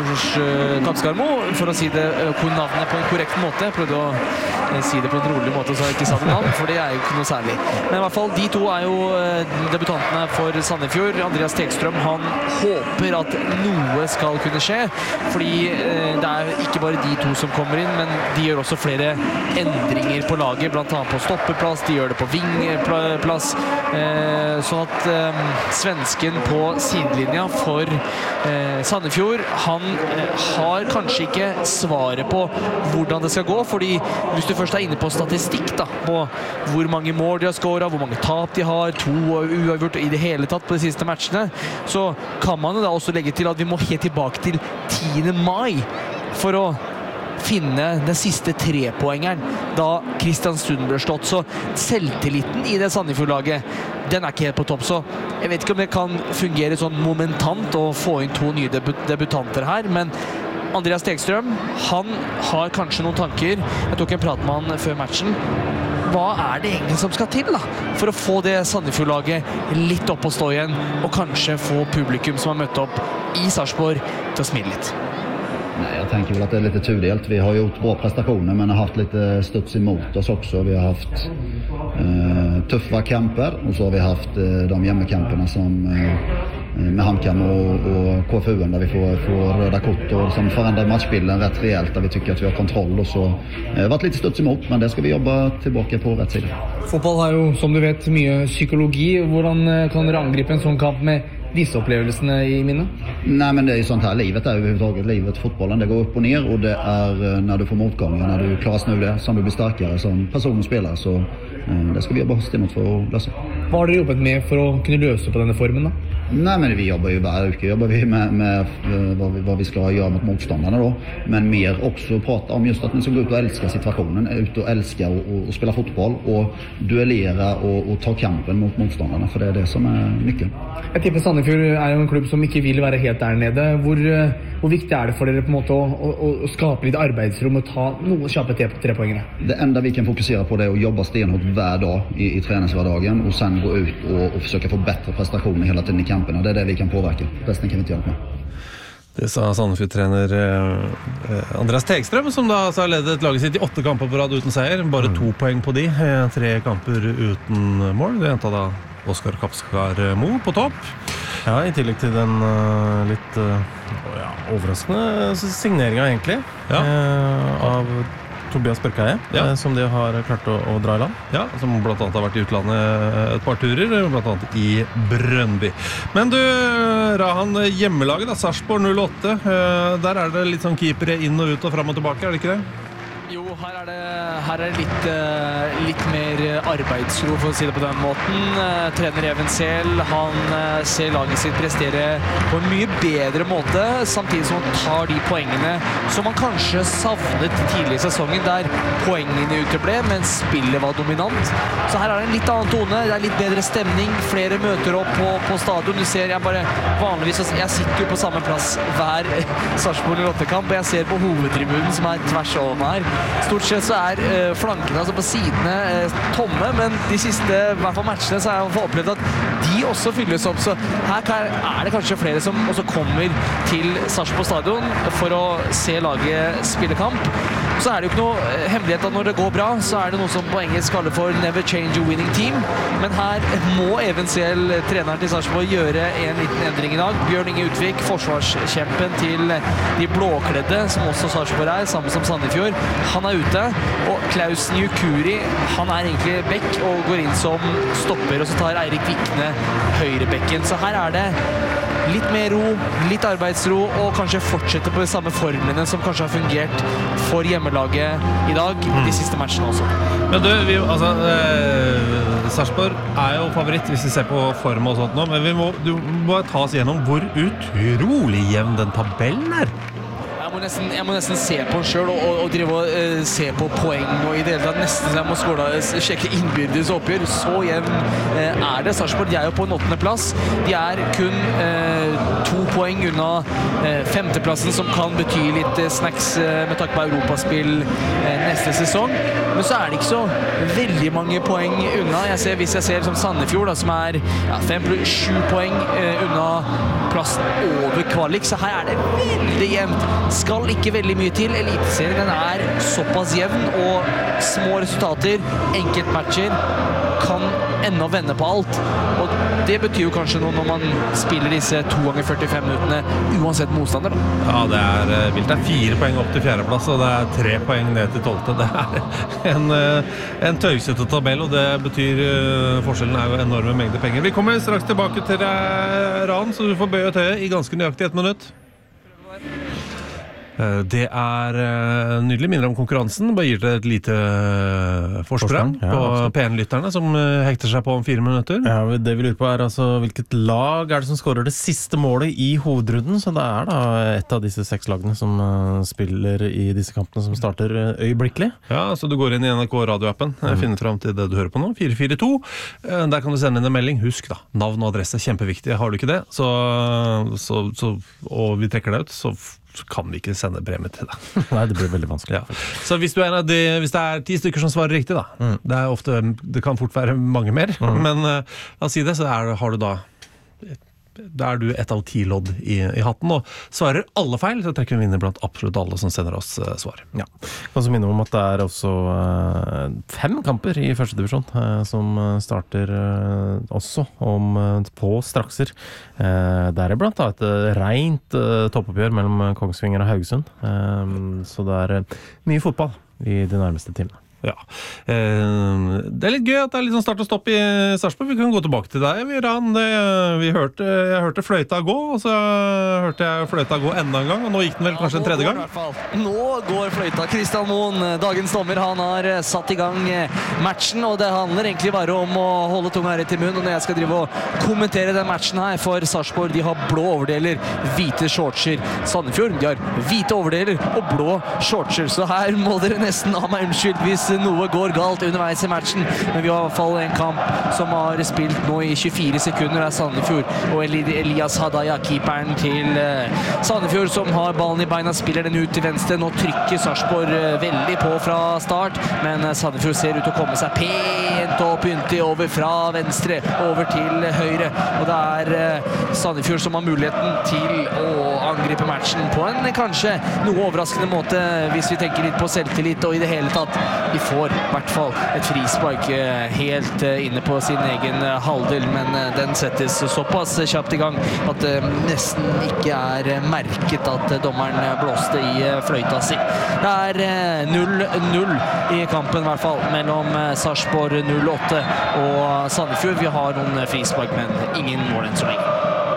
Kapskarmo, for å si det eh, navnet på en korrekt måte. Jeg prøvde å eh, si det på en rolig måte så jeg ikke sa det navn, for det er jo ikke noe særlig. Men i hvert fall, de to er jo eh, debutantene for Sandefjord. Andreas Tegstrøm, han håper at noe skal kunne skje, fordi eh, det er ikke bare de to som kommer inn, men de gjør også flere endringer på laget, blant annet på stoppeplass, de gjør det på vingplass, eh, sånn at eh, svensken på sidelinja for eh, Sandefjord, han eh, har kanskje ikke svaret på hvordan det skal gå, fordi hvis du først er inne på statistikk da, på hvor mange mål de har skåret, hvor mange tap de har, to uavgjort i det hele tatt på de siste matchene, så kan man jo da også legge til at vi må helt tilbake til tiende mai for å finne den siste trepoengeren da Kristiansund ble slått, så selvtilliten i det Sandefjord-laget, den er ikke helt på topp, så jeg vet ikke om det kan fungere sånn momentant å få inn to nye debut debutanter her, men Andreas Tegstrøm, han har kanskje noen tanker. Jeg tok en prat med han før matchen. Hva er det egentlig som skal til da, for å få det Sandefjord-laget litt opp å stå igjen, og kanskje få publikum som har møtt opp i Sarpsborg til å smile litt? Nej, jag tänker väl att det är lite tudelt. Vi har gjort bra prestationer men har haft lite studs emot oss också. Vi har haft eh, tuffa kamper och så har vi haft eh, de hjemmekamperna som eh, med Hamkam och, och K F U där vi får, får röda kort och som förändrar matchbilden rätt rejält där vi tycker att vi har kontroll och så eh, det har varit lite studs emot, men det ska vi jobba tillbaka på rätt sida. Fotball har jo, som du vet, mye psykologi. Hvordan kan dere angripe en sånn kamp med disse upplevelsene i minnet? Nej, men det är ju sånt här, livet är överhuvudtaget, livet, fotbollen, det går upp och ner, och det är när du får motgångar, när du klarar nu det, som du blir starkare som person och spelare, så eh, det ska vi jobba stenhårt för att lösa. Vad har dere jobbet med för att kunna lösa på denne formen da? Nej, men vi jobbar ju varje uke jobbar vi med, med vad, vi, vad vi ska göra mot motståndarna då. Men mer också prata om just att man ska gå ut och älska situationen, ut och älska och, och, och spela fotboll och duellera och, och ta kampen mot motståndarna, för det är det som är nyckeln. Jeg tipper Sandefjord er jo en klubb som ikke vil være helt der nede. Hvor, hvor viktig er det for dere på en måte å, å, å skape litt arbeidsrom og ta noen kjappe trepoengere? Det enda vi kan fokusera på det är att jobba stenhårt hver dag i, i träningsvardagen och sen gå ut och, och försöka få bättre prestationer hela tiden i kamperna. Det är det vi kan påverka. Resten kan vi inte göra med. Det sa Sandefjord-trener eh, Andreas Tegstrøm, som da altså har ledet laget sitt i åtte kamper på rad uten seier. Bare to poeng på de, eh, tre kamper uten mål. Det hentet da Oskar Kapskar Mo på topp. Ja, i tillegg til den uh, litt uh, ja, overraskende signeringen egentlig ja. uh, av Tobias Børkeie, ja. uh, som de har klart å, å dra i land. Ja, som blant annet har vært i utlandet et par turer, blant annet i Brøndby. Men du, Rahan, hjemmelaget da, Sarpsborg null åtte, uh, der er det litt sånn keepere inn og ut og frem og tilbake, er det ikke det? Jo, her er det, her er det litt, uh, litt mer arbeidsro, for å si det på den måten. Uh, trener Even Sehl, han uh, ser laget sitt prestere på en mye bedre måte, samtidig som han tar de poengene som han kanskje savnet tidlig i sesongen, der poengene uteble, men spillet var dominant. Så her er det en litt annen tone, det er litt bedre stemning, flere møter opp på, på stadion. Du ser, jeg bare vanligvis, jeg sitter jo på samme plass hver Sarpsborg null åtte-kamp, og jeg ser på hovedtribunen som er tvers over meg her. Stort sett så er uh, flankene altså på sidene uh, tomme, men de siste i hvert fall matchene så har jeg opplevd at de også fylles opp, så her kan, er det kanskje flere som også kommer til Sarpsborg stadion for å se laget spille kamp. Så er det jo ikke noe hemmelighet at når det går bra, så er det noe som på engelsk kaller for never change a winning team, men her må Even Sehl, treneren til Sarpsborg, gjøre en liten endring i dag. Bjørn Inge Utvik, forsvarskjempen til de blåkledde, som også Sarpsborg er, sammen som Sandefjord, han er ute, og Klaus Njukuri, han er egentlig bekk og går inn som stopper, og så tar Eirik Vikne høyrebekken. Så her er det litt mer ro, litt arbeidsro, og kanskje fortsette på de samme formlene som kanskje har fungert for hjemmelaget i dag, de siste matchene også. Men du, vi, altså, eh, Sarpsborg er jo favoritt hvis vi ser på form og sånt nå, men vi må, du må ta oss gjennom hvor utrolig jevn den tabellen er. Jeg må nesten, jeg må nesten se på den selv og, og, og drive og uh, se på poeng og i det hele tatt nesten så jeg må skåle, sjekke innbyrdes oppgjør. Så jevn uh, er det. Sarpsborg, de er jo på en åttende plass. De er kun uh, to poeng unna uh, femteplassen, som kan bety litt uh, snacks uh, med takk på Europaspill uh, neste sesong. Men så er det ikke så veldig mange poeng unna. Jeg ser, hvis jeg ser som Sandefjord, da, som er ja, fem pluss sju poeng uh, unna plassen over kvalik, så her er det veldig jevnt. Skal ikke veldig mye til. Eliteserien er såpass jevn, og små resultater, enkeltmatcher, kan enda vende på alt. Og det betyr jo kanskje noe når man spiller disse to ganger førtifem minuttene, uansett motstander. Da. Ja, det er vilt. Det er fire poeng opp til fjerdeplass, og det er tre poeng ned til tolvte. Det er en, en tøysete tabell, og det betyr forskjellen er jo enorme mengder penger. Vi kommer straks tilbake til Rahan, så du får bøye tøyet i ganske nøyaktig ett minutt. Det er nydelig minner om konkurransen. Bare gir det et lite forsprang ja, på P N-lytterne som hekter seg på om fire minutter. Ja, det vi lurer på er altså hvilket lag er det som skårer det siste målet i hovedrunden. Så det er da et av disse seks lagene som spiller i disse kampene som starter øyeblikkelig. Ja, så du går inn i N R K radioappen, mm. finner frem til det du hører på nå, fire fire to. Der kan du sende inn en melding. Husk da, navn og adresse, kjempeviktig. Har du ikke det, så, så, så, og vi trekker deg ut, så så kan vi ikke sende brevet til deg. Nei, det blir veldig vanskelig. Ja. Så hvis, du er en av de, hvis det er ti stykker som svarer riktig, da, mm. det, er ofte, det kan fort være mange mer, mm. men uh, la oss si det, så er, har du da da er du et av ti lodd i, i hatten, og svarer alle feil, så trekker vi vinner blant absolutt alle som sender oss uh, svar. Ja. Jeg kan også minne om at det er også uh, fem kamper i første divisjon uh, som starter uh, også om, uh, på strakser. Uh, der er blant annet et rent uh, toppoppgjør mellom Kongsvinger og Haugesund, uh, så det er uh, mye fotball i de nærmeste timene. Ja. Eh, det er litt gøy at det er litt sånn start og stopp i Sarpsborg. Vi kan gå tilbake til deg, Viran. Det, vi hørte, jeg hørte fløyta gå, og så hørte jeg fløyta gå enda en gang, og nå gikk den vel kanskje ja, en tredje gang? Nå går fløyta. Christian Moen, dagens dommer, han har satt i gang matchen, og det handler egentlig bare om å holde tunga rett i munnen. Og når jeg skal drive og kommentere den matchen her for Sarpsborg, de har blå overdeler, hvite shortser. Sandefjord, de har hvite overdeler og blå shortser, så her må dere nesten ha meg unnskyld hvis noe går galt underveis i matchen, men vi har i hvert fall en kamp som har spilt nå i tjuefire sekunder av Sandefjord, og Elias Hadaya, keeperen til Sandefjord, som har ballen i beina, spiller den ut til venstre. Nå trykker Sarpsborg veldig på fra start, men Sandefjord ser ut til å komme seg pent og pyntig over fra venstre, over til høyre, og det er Sandefjord som har muligheten til å angripe matchen på en kanskje noe overraskende måte, hvis vi tenker litt på selvtillit, og i det hele tatt vi får i hvert fall et frispark helt inne på sin egen halvdel, men den settes såpass kjapt i gang at det nesten ikke er merket at dommeren blåste i fløyta si. Det er null null i kampen i hvert fall, mellom Sarpsborg null åtte og Sandefjord. Vi har noen frispark, men ingen mål enn så lenge.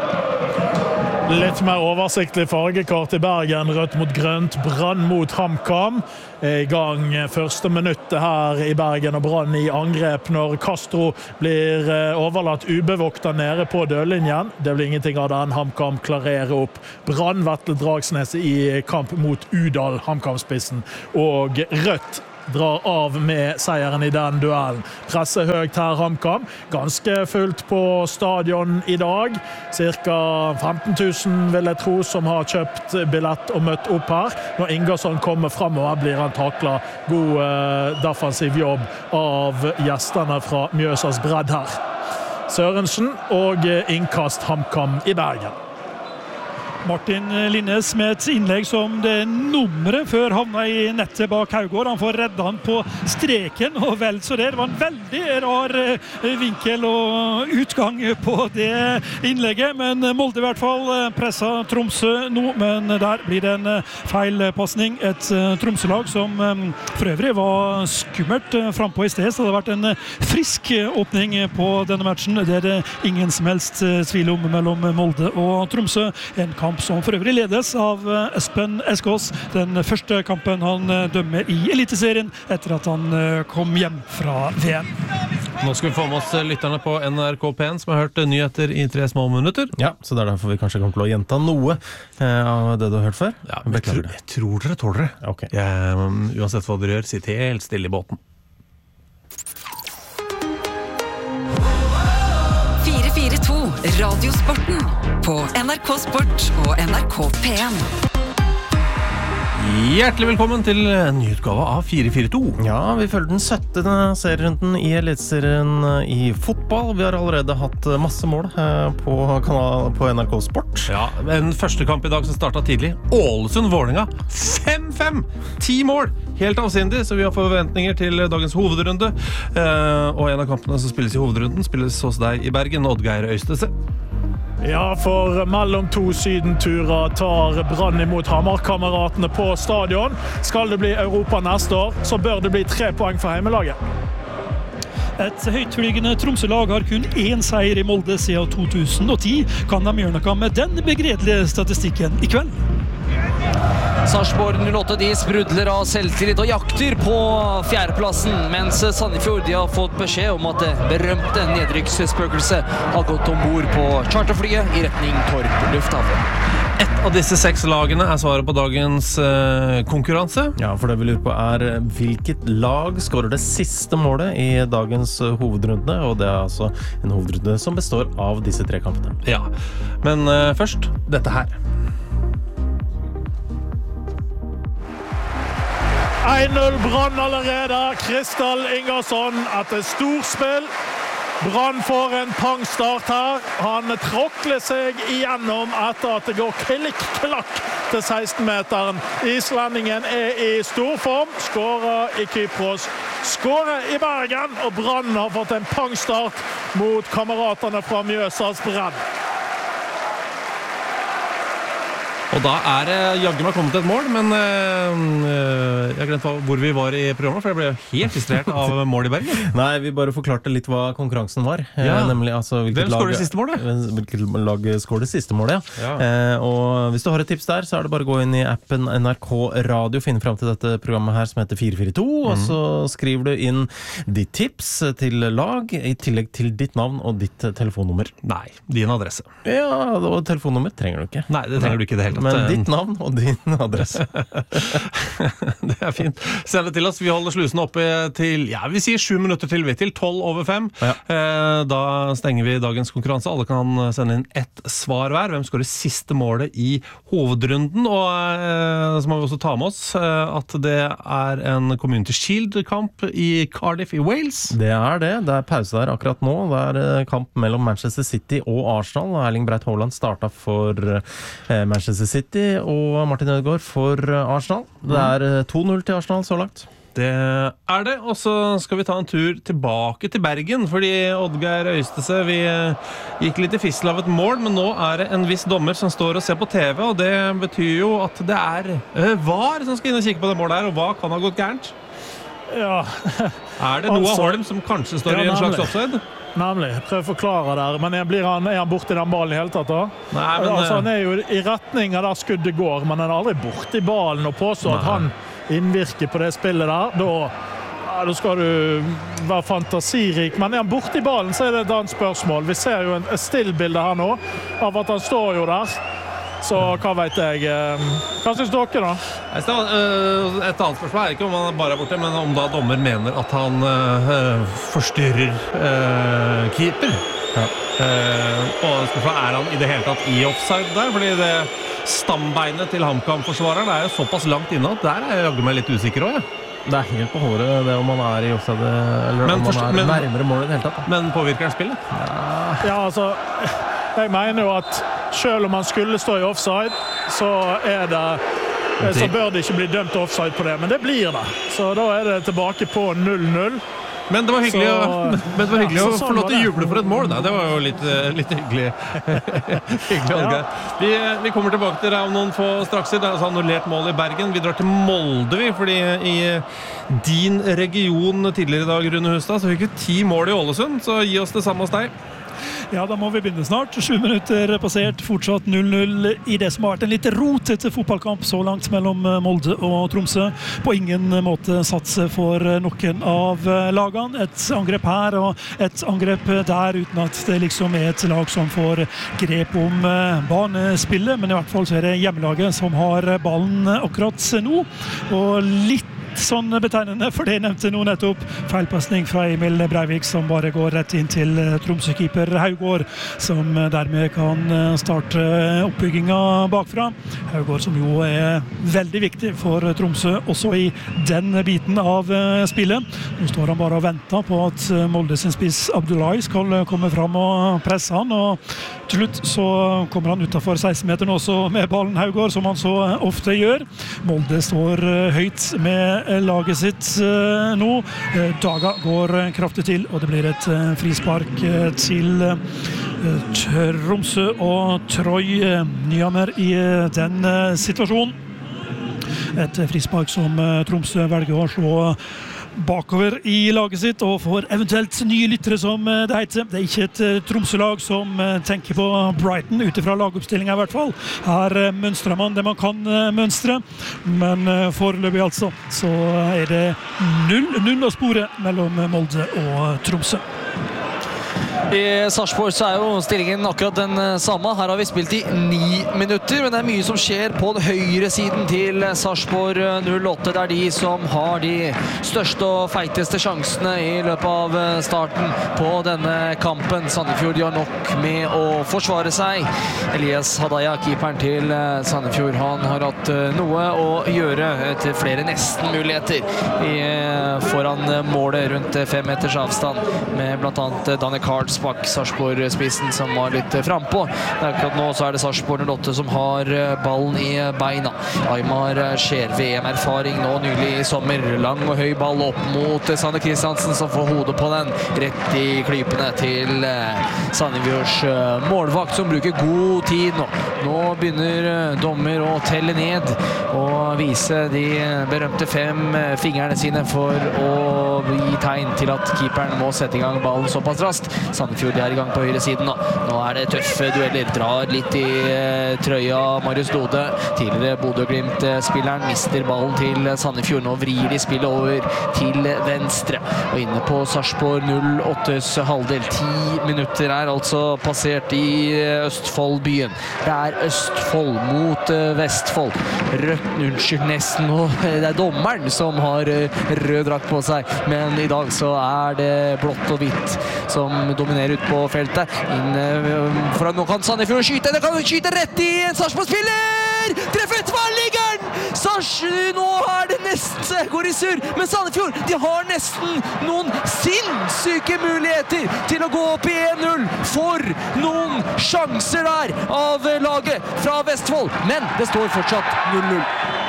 Litt mer oversiktlig fargekart i Bergen, rødt mot grønt, Brann mot HamKam. I gang første minuttet her i Bergen, og Brann i angrep når Castro blir overlatt ubevoktet nede på dørlinjen. Det blir ingenting av den. HamKam klarerer opp. Brann Vetle Dragsnes i kamp mot Udal, HamKam-spissen, og rødt drar av med seieren i den duellen. Presse høyt her HamKam. Ganske fullt på stadion i dag. Cirka femten tusen vil jeg tro som har kjøpt billett og møtt opp her. Når Ingersson kommer fremover blir han taklet. God eh, defensiv jobb av gjestene fra Mjøsas bredd her. Sørensen og innkast HamKam i Bergen. Martin Linnes med et innlegg som det nummeret før havna i nettet bak Haugård. Han får redda han på streken, og vel så det. Det var en veldig rar vinkel og utgang på det innlegget, men Molde i hvert fall pressa Tromsø nå, men der blir det en feilpassning. Et Tromsø-lag som for øvrig var skummelt frampå i sted, så det har vært en frisk åpning på denne matchen. Det er det ingen som helst tvil om mellom Molde og Tromsø. En kamp som for øvrig ledes av Espen Eskås. Den første kampen han dømmer i Eliteserien etter at han kom hjem fra V M. Nå skal vi få med oss lytterne på N R K P N som har hørt nyheter i tre små minutter. Ja, så det er derfor vi kanskje kommer til å gjenta noe av det du har hørt før. Ja, men jeg, tror, jeg tror dere tåler det. Okay. Jeg, uansett hva dere gjør, sitt helt stille i båten. fire fire to Radiosporten på N R K Sport og N R K P N. Hjertelig velkommen til en ny utgave av fire fire to. Ja, vi følger den syttende serierunden i Eliteserien i fotball. Vi har allerede hatt masse mål på, kanal, på N R K Sport. Ja, en første kamp i dag som startet tidlig. Ålesund-Vålinga. fem fem! ti mål! Helt avsindig, så vi har forventninger til dagens hovedrunde. Og en av kampene som spilles i hovedrunden spilles hos deg i Bergen, Oddgeir Øystese. Ja, for mellom to sydenturer tar Brann imot Hamar-kameratene på stadion. Skal det bli Europa neste år, så bør det bli tre poeng for heimelaget. Et høytflygende Tromsø-lag har kun én seier i Molde siden to tusen og ti. Kan de gjøre noe med den begredelige statistikken i kveld? Sarpsborg null åtte, de sprudler av selvtillit og jakter på fjerdeplassen, mens Sandefjord de har fått beskjed om at det berømte nedrykksspøkelset har gått ombord på charterflyet i retning Torp lufthavn. Et av disse seks lagene er svaret på dagens uh, konkurranse. Ja, for det vi lurer på er hvilket lag skårer det siste målet i dagens uh, hovedrunde, og det er altså en hovedrunde som består av disse tre kampene. Ja, men uh, først dette her. en null Brann allerede. Kristall Ingersson etter storspill. Brann får en pangstart her. Han tråkler seg igjennom etter at det går klikk-klakk til seksten-meteren. Islendingen er i stor form. Skårer i Kypros. Skårer i Bergen, og Brann har fått en pangstart mot kameratene fra Mjøsas bredd. Og Og da er det jaggu meg kommet et mål, men øh, jeg glemte hvor vi var i programmet, for jeg ble helt distrahert av mål i Bergen. Nei, vi bare forklarte litt hva konkurransen var. Ja. Eh, nemlig, altså, Hvem skårer det siste målet? Hvilket lag skårer det siste målet, ja. Ja. Eh, og hvis du har et tips der, så er det bare å gå inn i appen N R K Radio, finne frem til dette programmet her som heter fire fire to, mm. og så skriver du inn ditt tips til lag, i tillegg til ditt navn og ditt telefonnummer. Nei, din adresse. Ja, og telefonnummer trenger du ikke. Nei, det trenger du ikke i det hele tatt. Men ditt navn og din adresse. Det er fint. Send det til oss. Vi holder slusen oppe til, ja, vi sier sju minutter til, vi til tolv over fem. Ja. Da stenger vi dagens konkurranse. Alle kan sende inn ett svar hver. Hvem skårer siste målet i hovedrunden? Og så må vi også ta med oss at det er en Community Shield-kamp i Cardiff i Wales. Det er det. Det er pause der akkurat nå. Det er kamp mellom Manchester City og Arsenal. Erling Breit Haaland startet for Manchester City og Martin Ødegaard for Arsenal. Det er to null til Arsenal så langt. Det er det, og så skal vi ta en tur tilbake til Bergen, fordi Oddgeir Øystese, vi gikk litt i fissel av et mål, men nå er det en viss dommer som står og ser på T V, og det betyr jo at det er uh, VAR som skal inn og kikke på det målet her, og hva kan ha gått gærent? Ja. Er det Noah altså, Holm som kanskje står ja, i en slags offside? Nemlig, prøv å forklare der, men blir han, er han borte i den ballen i hele tatt da? Nei, men... Altså, han er jo i retning av der skuddet går, men han er aldri borte i ballen og påstår at han innvirker på det spillet der, da, ja, da skal du være fantasirik, men er han borte i ballen så er det et annet spørsmål. Vi ser jo en stillbilde her nå av at han står jo der. Så hva vet jeg? Hva synes dere da? Et annet spørsmål er ikke om han bare er borte, men om da dommer mener at han uh, forstyrrer uh, keeper. Ja. Uh, og spørsmålet er han i det hele tatt i offside der, fordi det stambeinet til HamKam-forsvareren er jo såpass langt inne at der er jeg jaggu meg litt usikker også, ja. Det er helt på håret det om man er i offside, eller men, om man er men, nærmere målet i det hele tatt. Da. Men påvirker han spillet? Ja, ja altså, jeg mener jo at selv om han skulle stå i offside, så er det, så bør det ikke bli dømt offside på det, men det blir det. Så da er det tilbake på null null. Men det var hyggelig, så, å, men det var hyggelig ja, å få lov til å juble for et mål. Da. Det var jo litt, litt hyggelig. hyggelig ja. vi, vi kommer tilbake til deg om noen få straks. Det er altså annullert mål i Bergen. Vi drar til Molde, vi, fordi i din region tidligere i dag, Rune Hustad, så fikk vi ti mål i Ålesund, så gi oss det samme hos deg. Ja, da må vi begynne snart. Sju minutter passert, fortsatt null null i det som har vært en litt rotete fotballkamp så langt mellom Molde og Tromsø. På ingen måte satse for noen av lagene. Et angrep her og et angrep der, uten at det liksom er et lag som får grep om banespillet. Men i hvert fall så er det hjemmelaget som har ballen akkurat nå. Og litt sånn betegnende, for det nevnte nå nettopp feilpassning fra Emil Breivik som bare går rett inn til Tromsø-keeper Haugård, som dermed kan starte oppbygginga bakfra. Haugård som jo er veldig viktig for Tromsø også i den biten av spillet. Nå står han bare og venter på at Molde sin spiss Abdullahi skal komme fram og presse han, og til slutt så kommer han utenfor seksten-meteren også med ballen Haugård, som han så ofte gjør. Molde står høyt med laget sitt uh, nå. Uh, Daga går uh, kraftig til, og det blir et uh, frispark uh, til uh, Tromsø og Troy uh, Nyhammer i uh, den uh, situasjonen. Et uh, frispark som uh, Tromsø velger å slå bakover i laget sitt, og for eventuelt nye lyttere som det heter. Det er ikke et uh, Tromsø-lag som uh, tenker på Brighton utifra lagoppstillingen i hvert fall. Her uh, mønstrer man det man kan uh, mønstre, men uh, foreløpig altså så er det null, null å spore mellom Molde og Tromsø. I Sarpsborg så er jo stillingen akkurat den samme. Her har vi spilt i ni minutter, men det er mye som skjer på den høyre siden til Sarpsborg null åtte. Det er de som har de største og feiteste sjansene i løpet av starten på denne kampen. Sandefjord gjør nok med å forsvare seg. Elias Hadaya, keeperen til Sandefjord, han har hatt noe å gjøre til flere nesten-muligheter foran målet rundt fem meters avstand, med blant annet Danny Cards kroppsbak Sarpsborg-spissen som var litt frempå. Akkurat nå så er det Sarpsborg null åtte som har ballen i beina. Aymar Skjer, V M-erfaring nå nylig i sommer. Lang og høy ball opp mot Sander Kristiansen som får hodet på den. Rett i klypene til Sandefjords målvakt som bruker god tid nå. Nå begynner dommer å telle ned og vise de berømte fem fingrene sine for å gi tegn til at keeperen må sette i gang ballen såpass raskt. Sandefjord er i gang på høyre siden nå. Nå er det tøffe dueller. Drar litt i trøya Marius Lode. Tidligere Bodø-Glimt-spilleren mister ballen til Sandefjord. Nå vrir de spillet over til venstre. Og inne på Sarpsborg null åttes halvdel. Ti minutter er altså passert i Østfoldbyen. Det er Østfold mot Vestfold. Rødt, unnskyld, nesten. Og det er dommeren som har rød drakt på seg. Men i dag så er det blått og hvitt som dominerer ut på feltet. Inn for nå kan Sandefjord skyte. Det kan skyte rett i en Sarpsborg-spiller! Treffer tverrliggeren! Sars, nå er det nesten går i sur. Men Sandefjord, de har nesten noen sinnssyke muligheter til å gå opp i en null. For noen sjanser der av laget fra Vestfold. Men det står fortsatt null null.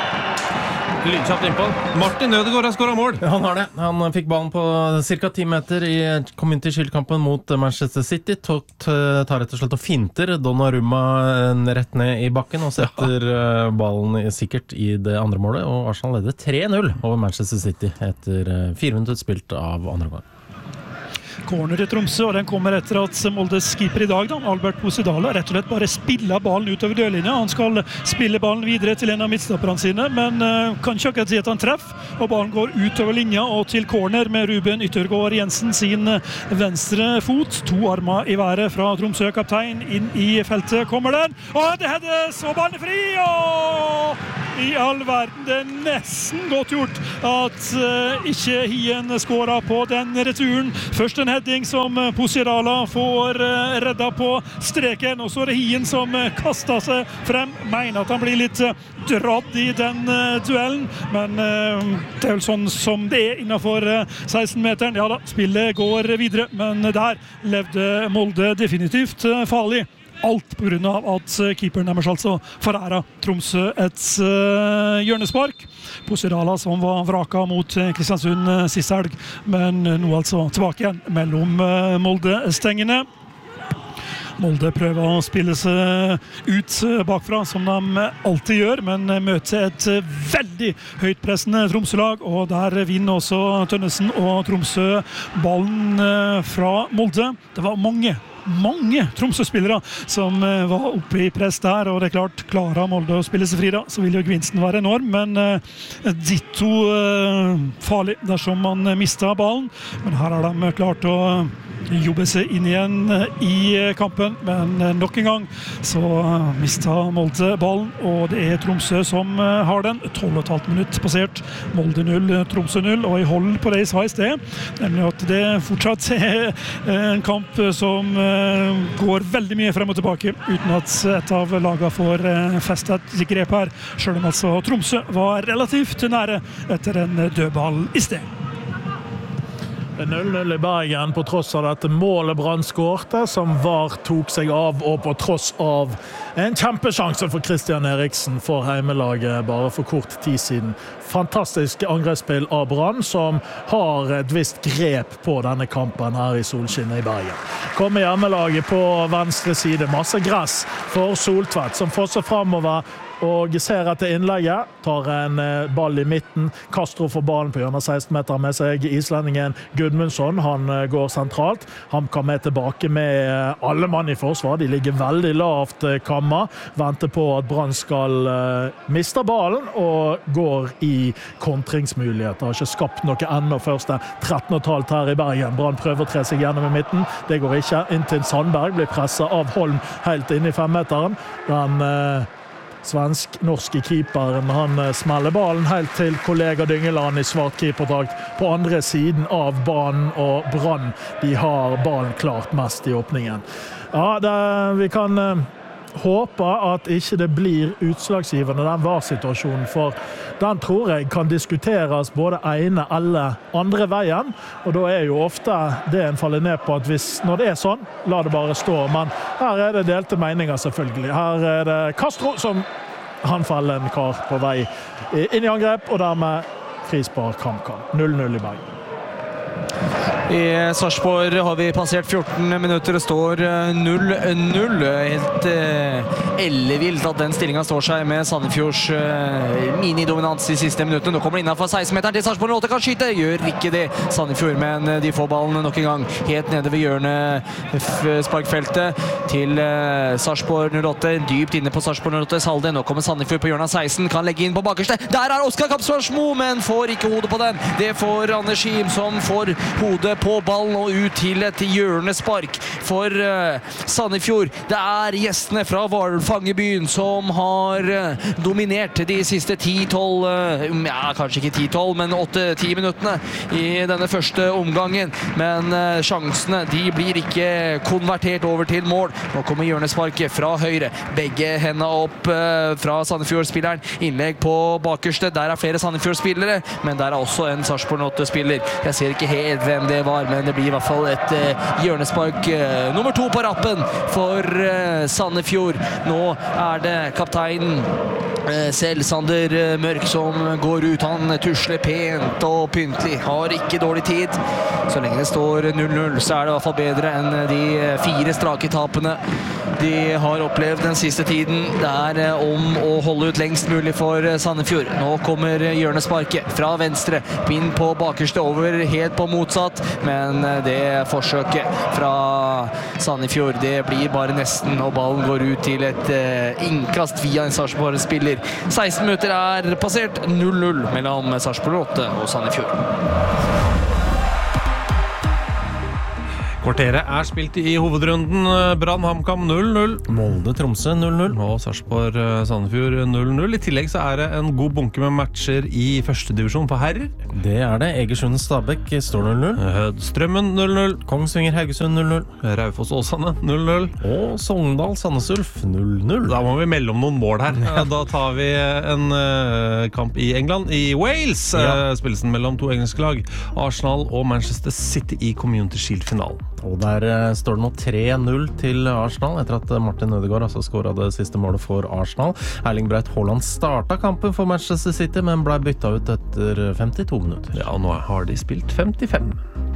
Lydkjapt innpå. Martin Ødegaard har skåret mål. Ja, han har det. Han fikk ballen på cirka ti meter i kom inn til skyldkampen mot Manchester City. Tok, tar rett og slett og finter Donnarumma rett ned i bakken og setter ja. ballen sikkert i det andre målet. Og Arsenal leder tre null over Manchester City etter fire minutter spilt av andre gang. Corner til Tromsø, og den kommer etter at Moldes keeper i dag, da, Albert Posidala, rett og slett bare spiller ballen utover dørlinja. Han skal spille ballen videre til en av midtstopperne sine, men uh, kan ikke akkurat si at han treffer, og ballen går utover linja og til corner med Ruben Yttergård Jensen sin venstre fot. To armer i været fra Tromsø, kaptein inn i feltet kommer den, og det heades, og ballen er fri, og i all verden, det er nesten godt gjort at uh, ikke Hien skårer på den returen. Først en heading som Posidala får uh, redda på streken, og så er det Hien som uh, kastet seg frem. Mener at han blir litt uh, dratt i den uh, duellen, men uh, det er vel sånn som det er innenfor uh, seksten-meteren. Ja da, spillet går videre, men der levde Molde definitivt uh, farlig. Alt på grunn av at keeperen deres altså foræra Tromsø et uh, hjørnespark. Posidala som var vraka mot Kristiansund uh, siste helg, men nå altså tilbake igjen mellom uh, Molde-stengene. Molde prøver å spille seg ut bakfra, som de alltid gjør, men møter et veldig høytpressende Tromsø-lag, og der vinner også Tønnesen og Tromsø ballen fra Molde. Det var mange mange Tromsø-spillere som uh, var oppe i press der, og det er klart, klarer Molde å spille seg fri da, så vil jo gevinsten være enorm, men uh, ditto uh, farlig dersom man uh, mister ballen, men her har de klart å jobbe seg inn igjen uh, i kampen, men uh, nok en gang så uh, mister Molde ballen, og det er Tromsø som uh, har den. tolv og et halvt minutt passert, Molde null, Tromsø null, og jeg holder på det jeg sa i sted, nemlig at det fortsatt er en kamp som uh, går veldig mye frem og tilbake uten at et av lagene får festet et grep her, selv om altså Tromsø var relativt nære etter en dødball i sted. null null i Bergen på tross av dette målet Brann skårte, som VAR tok seg av, og på tross av en kjempesjanse for Christian Eriksen for heimelaget bare for kort tid siden. Fantastisk angrepsspill av Brann, som har et visst grep på denne kampen her i solskinnet i Bergen. Kommer hjemmelaget på venstre side, masse gress for Soltvedt, som får seg fremover og ser etter innlegget, tar en ball i midten. Castro får ballen på hjørnet seksten meter med seg. Islendingen Gudmundsson, han går sentralt. Han kan med tilbake med alle mann i forsvar. De ligger veldig lavt kamma. Venter på at Brann skal uh, miste ballen og går i kontringsmuligheter. Har ikke skapt noe enda første tretten og et halvt her i Bergen. Brann prøver å tre seg gjennom i midten. Det går ikke. Inntil Sandberg blir presset av Holm helt inn i femmeteren. Den uh, svensk-norske keeperen, han smeller ballen helt til kollega Dyngeland i svart keeperdrakt på andre siden av banen, og Brann, de har ballen klart mest i åpningen. Ja, det, vi kan håper at ikke det blir utslagsgivende den var-situasjonen, for den tror jeg kan diskuteres både ene eller andre veien, og da er jo ofte det en faller ned på at hvis, når det er sånn, la det bare stå, men her er det delte meninger selvfølgelig. Her er det Castro som han faller en kar på vei inn i angrep, og dermed frispark HamKam. null null i Bergen. I Sarpsborg har vi passert fjorten minutter, det står null null. Helt eh, ellevilt at den stillingen står seg med Sandefjords eh, minidominans i siste minuttene. Nå kommer det innenfor seksten-meteren til Sarpsborg null åtte, kan skyte, gjør ikke det Sandefjord, men de får ballen nok en gang helt nede ved hjørnet sparkfeltet til eh, Sarpsborg null åtte, dypt inne på Sarpsborg null åtte, Salde. Nå kommer Sandefjord på hjørnet av seksten, kan legge inn på bakerste. Der er Oskar Kapsvarsmo, men får ikke hodet på den. Det får Anders Kim, som får hodet på ballen og ut til et hjørnespark for uh, Sandefjord. Det er gjestene fra Hvalfangerbyen som har uh, dominert de siste ti tolv, uh, ja, kanskje ikke ti tolv, men åtte ti minuttene i denne første omgangen. Men uh, sjansene, de blir ikke konvertert over til mål. Nå kommer hjørnesparket fra høyre. Begge hendene opp uh, fra Sandefjord-spilleren. Innlegg på bakerste. Der er flere Sandefjord-spillere, men der er også en Sarpsborg null åtte-spiller. Jeg ser ikke helt hvem det var, men det blir i hvert fall et uh, hjørnespark uh, nummer to på rappen for uh, Sandefjord. Nå er det kapteinen uh, selv, Sander uh, Mørk, som går ut. Han tusler pent og pyntelig, har ikke dårlig tid. Så lenge det står null null, så er det i hvert fall bedre enn de fire strake tapene de har opplevd den siste tiden. Det er uh, om å holde ut lengst mulig for uh, Sandefjord. Nå kommer uh, hjørnesparket fra venstre, inn på bakerste, over helt på motsatt, men det forsøket fra Sandefjord, det blir bare nesten, og ballen går ut til et uh, innkast via en Sarpsborg-spiller. seksten minutter er passert, null null mellom Sarpsborg null åtte og Sandefjord. Kvarteret er spilt i hovedrunden. Brann HamKam null null. Molde Tromsø null null. Og Sarpsborg Sandefjord null null. I tillegg så er det en god bunke med matcher i første divisjon for herrer. Det er det. Egersund Stabæk står null null. Strømmen null null. Kongsvinger Haugesund null null. Raufoss Åsane null null. Og Sogndal Sandnes Ulf null null. Da må vi melde om noen mål her. Da tar vi en uh, kamp i England. I Wales ja. uh, spilles den mellom to engelske lag. Arsenal og Manchester City i Community Shield-finalen. Og der uh, står det nå tre null til Arsenal, etter at Martin Ødegaard altså skåret det siste målet for Arsenal. Erling Braut Haaland startet kampen for Manchester City, men ble byttet ut etter femtito minutter. Ja, og nå har de spilt femtifem.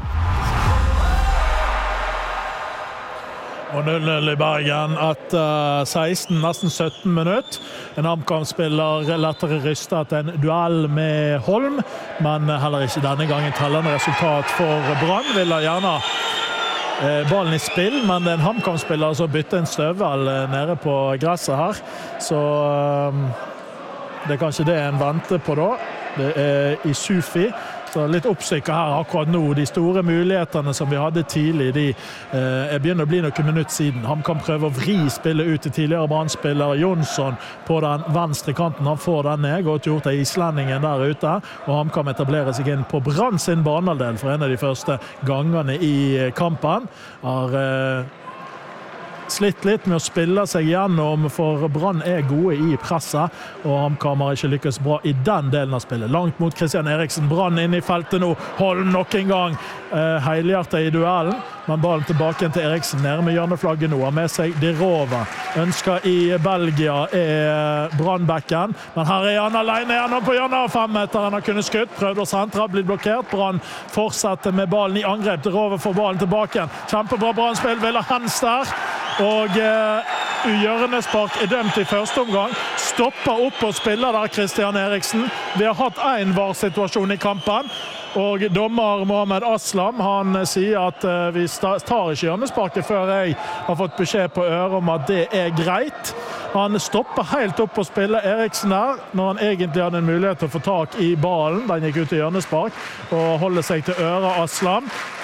Og null null i Bergen etter seksten, nesten sytten minutter. En HamKam-spiller lettere rystet en duell med Holm, men heller ikke denne gangen tellende resultat for Brann. Vil ha gjerne ballen i spill, men det er en HamKam-spiller som bytter en støvel nede på gresset her. Så det er kanskje det en venter på da. Det er Isufi. Så litt oppsikker her akkurat nå. De store mulighetene som vi hadde tidlig, de eh, begynner å bli noen minutter siden. HamKam prøver å vri spillet ut til tidligere Brann-spiller Jonsson på den venstre kanten. Han får den ned, godt gjort av islendingen der ute, og HamKam etablerer seg inn på Brann sin banehalvdel for en av de første gangene i kampen. Har eh, slitt litt med å spille seg gjennom, for Brann er gode i presset, og HamKam har ikke lykkes bra i den delen av spillet. Langt mot Christian Eriksen, Brann inn i feltet nå, Holm nok en gang eh, heilhjertet i duellen, men ballen tilbake til Eriksen, nede med hjørneflagget nå, har med seg Dirova. Ønsker i Belgia er Brannbekken, men her er han alene gjennom på hjørnet av fem meter. Han har kunnet skutt, prøvd å sentre, har blitt blokkert. Brann fortsetter med ballen i angrep. Dirova får ballen tilbake. Kjempebra Brann-spill, vil ha hens der. Og uh, hjørnespark er dømt i første omgang. Stopper opp og spiller der Christian Eriksen. Vi har hatt en var-situasjon i kampen, og dommer Mohamed Aslam, han sier at uh, vi tar ikke hjørnesparket før jeg har fått beskjed på øret om at det er greit. Han stopper helt opp og spiller Eriksen der, når han egentlig hadde en mulighet til å få tak i ballen. Den gikk ut i hjørnespark og holder seg til øret Aslam.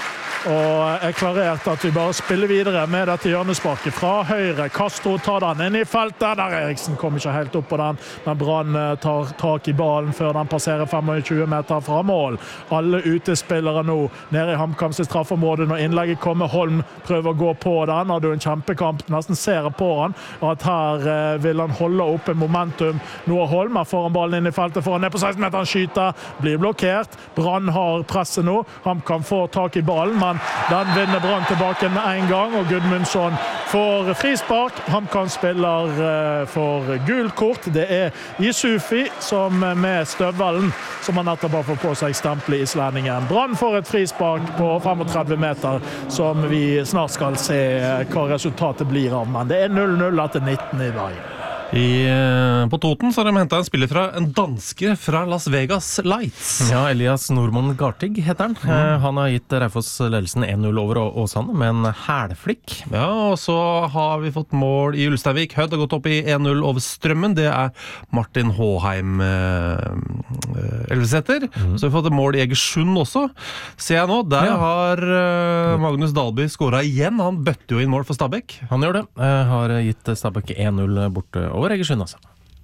og er klarert at vi bare spiller videre med dette hjørnesparket fra høyre. Castro tar den inn i feltet, der Eriksen kommer ikke helt opp på den, men Brann tar tak i ballen før den passerer tjuefem meter fra mål. Alle utespillere nå nede i HamKams straffområde når innlegget kommer. Holm prøver å gå på den, hadde jo en kjempekamp, nesten ser på han, at her eh, vil han holde oppe momentum. Nå Holm er foran ballen inn i feltet, foran ned på seksten meter, han skyter, blir blokkert. Brann har presset nå, HamKam får tak i ballen, men den vinner Brann tilbake med en gang, og Gudmundsson får frispark. HamKam spiller uh, for gult kort. Det er Yusufi som med støvelen, som han nettopp har fått på seg stempel i islendingen. Brann får et frispark på trettifem meter, som vi snart skal se hva resultatet blir av, men det er null null etter nitten i dag. I, på Toten så har de hentet en spiller fra en danske fra Las Vegas Lights. Ja, Elias Normann Gartig heter han. Mm. Han har gitt Raufoss ledelsen en null over Åsane med en hælflikk. Ja, og så har vi fått mål i Ulsteinvik. Hødd har gått opp i en null over Strømmen. Det er Martin Håheim eh, Elveseter. Mm. Så har vi fått et mål i Egersund også. Ser jeg nå, der ja. har eh, Magnus Dahlby skåret igjen. Han bøtte jo inn mål for Stabæk. Han gjør det. Eh, har gitt Stabæk en null borte over Egersund, altså.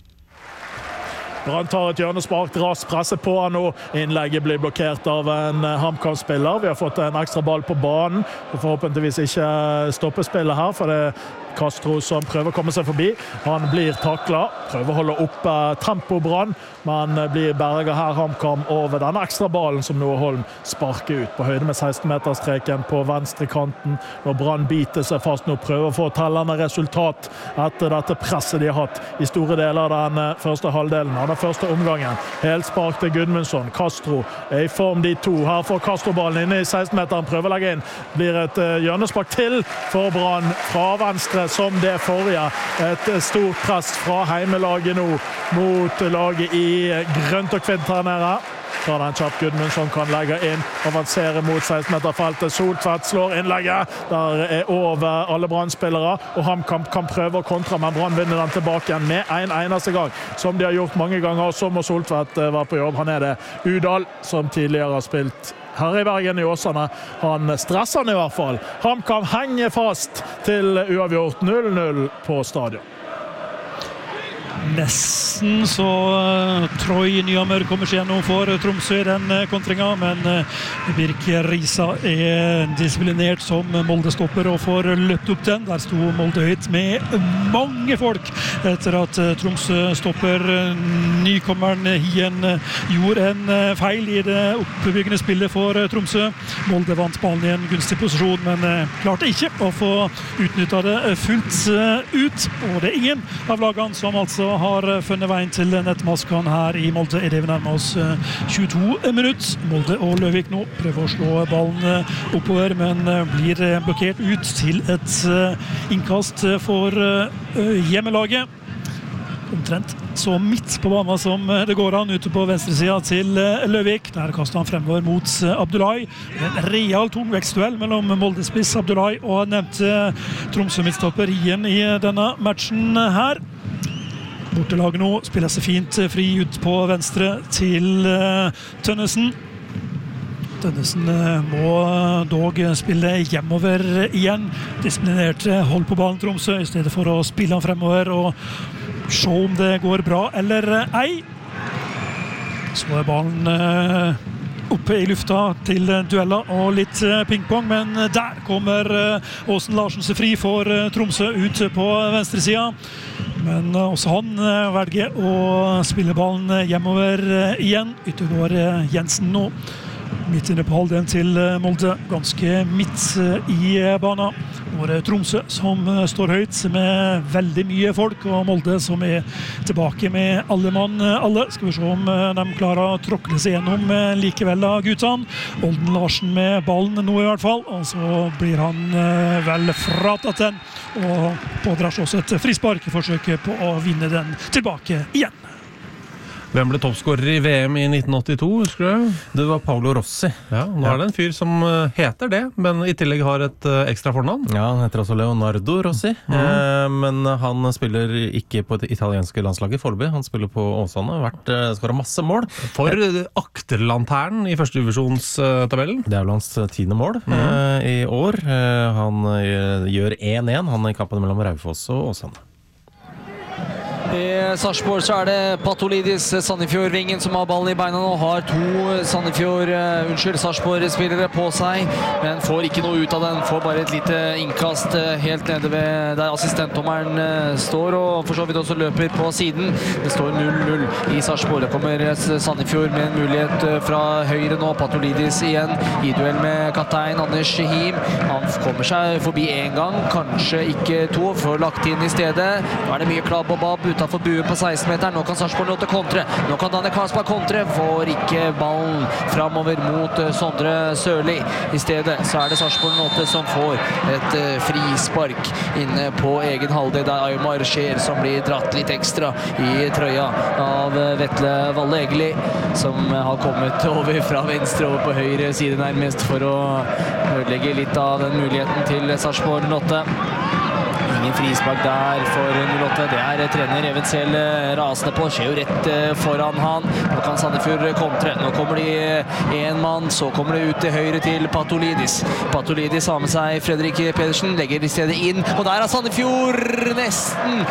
Brann tar et hjørnespark, raskt presser på han nå. Innlegget blir blokkert av en HamKam-spiller. Vi har fått en ekstra ball på banen. Forhåpentligvis ikke stoppespillet her, for det er Castro som prøver å komme seg forbi. Han blir taklet, prøver å holde opp tempo Brann, men blir berget her HamKam over denne ekstra ballen som Noah Holm sparker ut på høyde med seksten meter streken på venstre kanten. Når Brann biter seg fast nå, prøver å få tellende resultat etter dette presset de har hatt i store deler av den første halvdelen av den første omgangen. Helt spark til Gudmundsson. Castro er i form de to. Her får Castro ballen inne i seksten meter, han prøver å legge inn. Blir et hjørnespark til for Brann fra venstre som det forrige. Et stort press fra heimelaget nå mot laget i grønt og kvitt her nede. Så er det en kjapp Gudmundsson kan legge inn, avansere mot seksten meter feltet. Soltvedt slår innlegget, der er over alle Brann-spillere, og HamKam kan prøve å kontra, men Brann vinner den tilbake igjen med en eneste gang, som de har gjort mange ganger. Så må Soltvedt være på jobb. Han er det Udal, som tidligere har spilt her i Bergen i Åsane. Han stresser han i hvert fall. HamKam henger fast til uavgjort null null på stadion. Nesten så uh, Troy Nyhammer kommer seg gjennom for Tromsø i den uh, kontringen, men uh, Birk Risa er disiplinert som Molde-stopper og får løpt opp den. Der sto Molde høyt med mange folk etter at uh, Tromsø-stopper uh, nykommeren Hien uh, gjorde en uh, feil i det oppbyggende spillet for uh, Tromsø. Molde vant ballen i en gunstig posisjon, men uh, klarte ikke å få utnyttet det uh, fullt uh, ut, og det er ingen av lagene som altså har funnet veien til nettmasken her i Molde. Er det vi nærmer oss tjueto minutter. Molde og Løvik nå prøver å slå ballen oppover, men blir blokkert ut til et innkast for hjemmelaget. Omtrent så midt på banen som det går an ute på venstre siden til Løvik. Der kaster han fremover mot Abdullahi. En real tungvektsduell mellom Moldespiss Abdullahi og nevnte Tromsø midtstopper Hien i denne matchen her. Bortelaget nå spiller seg fint fri ut på venstre til uh, Tønnesen. Tønnesen uh, må dog spille hjemover igjen. Disiplinert hold på ballen Tromsø i stedet for å spille han fremover og se om det går bra eller ei. Så er ballen uh, oppe i lufta til dueller og litt pingpong, men der kommer Åsen Larsen seg fri for Tromsø ut på venstre siden. Men også han velger å spille ballen hjemover igjen. Yttergård Jensen nå. Midt inne på halvdelen til Molde, ganske midt i banen. Nå er det Tromsø som står høyt med veldig mye folk, og Molde som er tilbake med alle mann alle. Skal vi se om de klarer å tråkle seg gjennom likevel av guttene. Olden Larsen med ballen nå i hvert fall, og så blir han vel fratatt den, og pådrar seg også et frispark i forsøket på å vinne den tilbake igjen. Hvem ble toppskårer i V M i nitten åttito, husker du? Det var Paolo Rossi. Ja, nå er det en fyr som heter det, men i tillegg har et ekstra fornavn. Ja, han heter altså Leonardo Rossi, mm. eh, men han spiller ikke på det italienske landslaget foreløpig. Han spiller på Åsane, har vært, skåret masse mål. For akterlanternen i første divisjonstabellen. Det er vel hans tiende mål mm. eh, i år. Eh, han eh, gjør én én, han er i kampen mellom Raufoss og Åsane. I Sarpsborg så er det Patolidis, Sandefjord-vingen, som har ballen i beina nå, har to Sandefjord, uh, unnskyld, Sarpsborg-spillere på seg, men får ikke noe ut av den, får bare et lite innkast uh, helt nede ved der assistentdommeren uh, står, og for så vidt også løper på siden. Det står null null i Sarpsborg. Det kommer Sandefjord med en mulighet uh, fra høyre nå, Patolidis igjen, i duell med kaptein Anders Him. Han kommer seg forbi en gang, kanskje ikke to, får lagt inn i stedet. Nå er det mye klabb og babb utenfor buen på seksten-meteren. Nå kan Sarpsborg nå til kontre. Nå kan Daniel Karlsberg kontre. Får ikke ballen framover mot Sondre Sørli. I stedet så er det Sarpsborg nå som får et frispark inne på egen halvdel. Det er Aymar Skjer som blir dratt litt ekstra i trøya av Vetle Valle Egeli, som har kommet over fra venstre over på høyre side nærmest for å ødelegge litt av den muligheten til Sarpsborg null åtte. Ingen frispark der for null åtte. Det er trener Even Sel rasende på. Skjer jo rett foran han. Nå kan Sandefjord kontre. Nå kommer de en mann, så kommer det ut til høyre til Patolidis. Patolidis har med seg Fredrik Pedersen, legger i stedet inn. Og der har Sandefjord nesten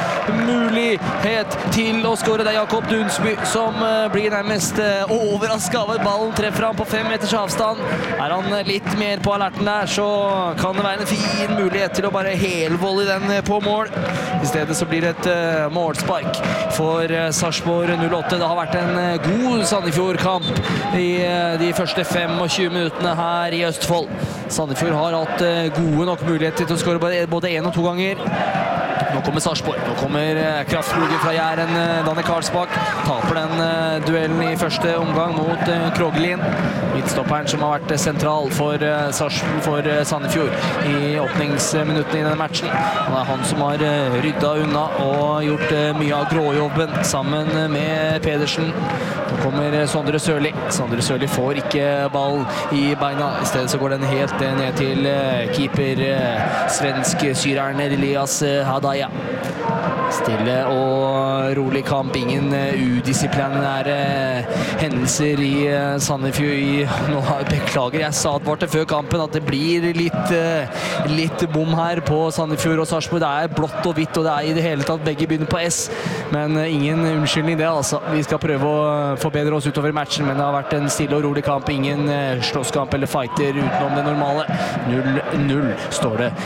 mulighet til å skåre. Det er Jakob Dunsby som blir nærmest overrasket av at ballen treffer han på fem meters avstand. Er han litt mer på alerten der, så kan det være en fin mulighet til å bare helvolle i den på mål. I stedet så blir det et uh, målspark for uh, Sarpsborg null åtte. Det har vært en uh, god Sandefjord-kamp i uh, de første tjuefem minuttene her i Østfold. Sandefjord har hatt uh, gode nok muligheter til å skåre både, både en og to ganger. Nå kommer Sarpsborg. Nå kommer uh, kraftfluget fra Jæren, uh, Daniel Karlsbakk. Taper den uh, duellen i første omgang mot uh, Krogelin. Midtstopperen som har vært uh, sentral for, uh, Sarpsborg, for uh, Sandefjord i åpningsminuttene i denne matchen. Han er han som har uh, ryddet unna og gjort uh, mye av gråjobben sammen med Pedersen. Nå kommer uh, Sondre Sørli. Sondre Sørli får ikke ball i beina. I stedet så går den helt uh, ned til uh, keeper uh, svensk syreren Elias uh, Hadaya. Stille og rolig kamp, ingen udisciplinære hendelser i Sandefjord. Nå beklager, jeg sa advarte før kampen at det blir litt, litt bom her på Sandefjord og Sarpsborg. Det er blått og hvitt, og det er i det hele tatt begge begynner på S, men ingen unnskyldning det altså. Vi skal prøve å forbedre oss utover matchen, men det har vært en stille og rolig kamp, ingen slåsskamp eller fighter utenom det normale. null null står det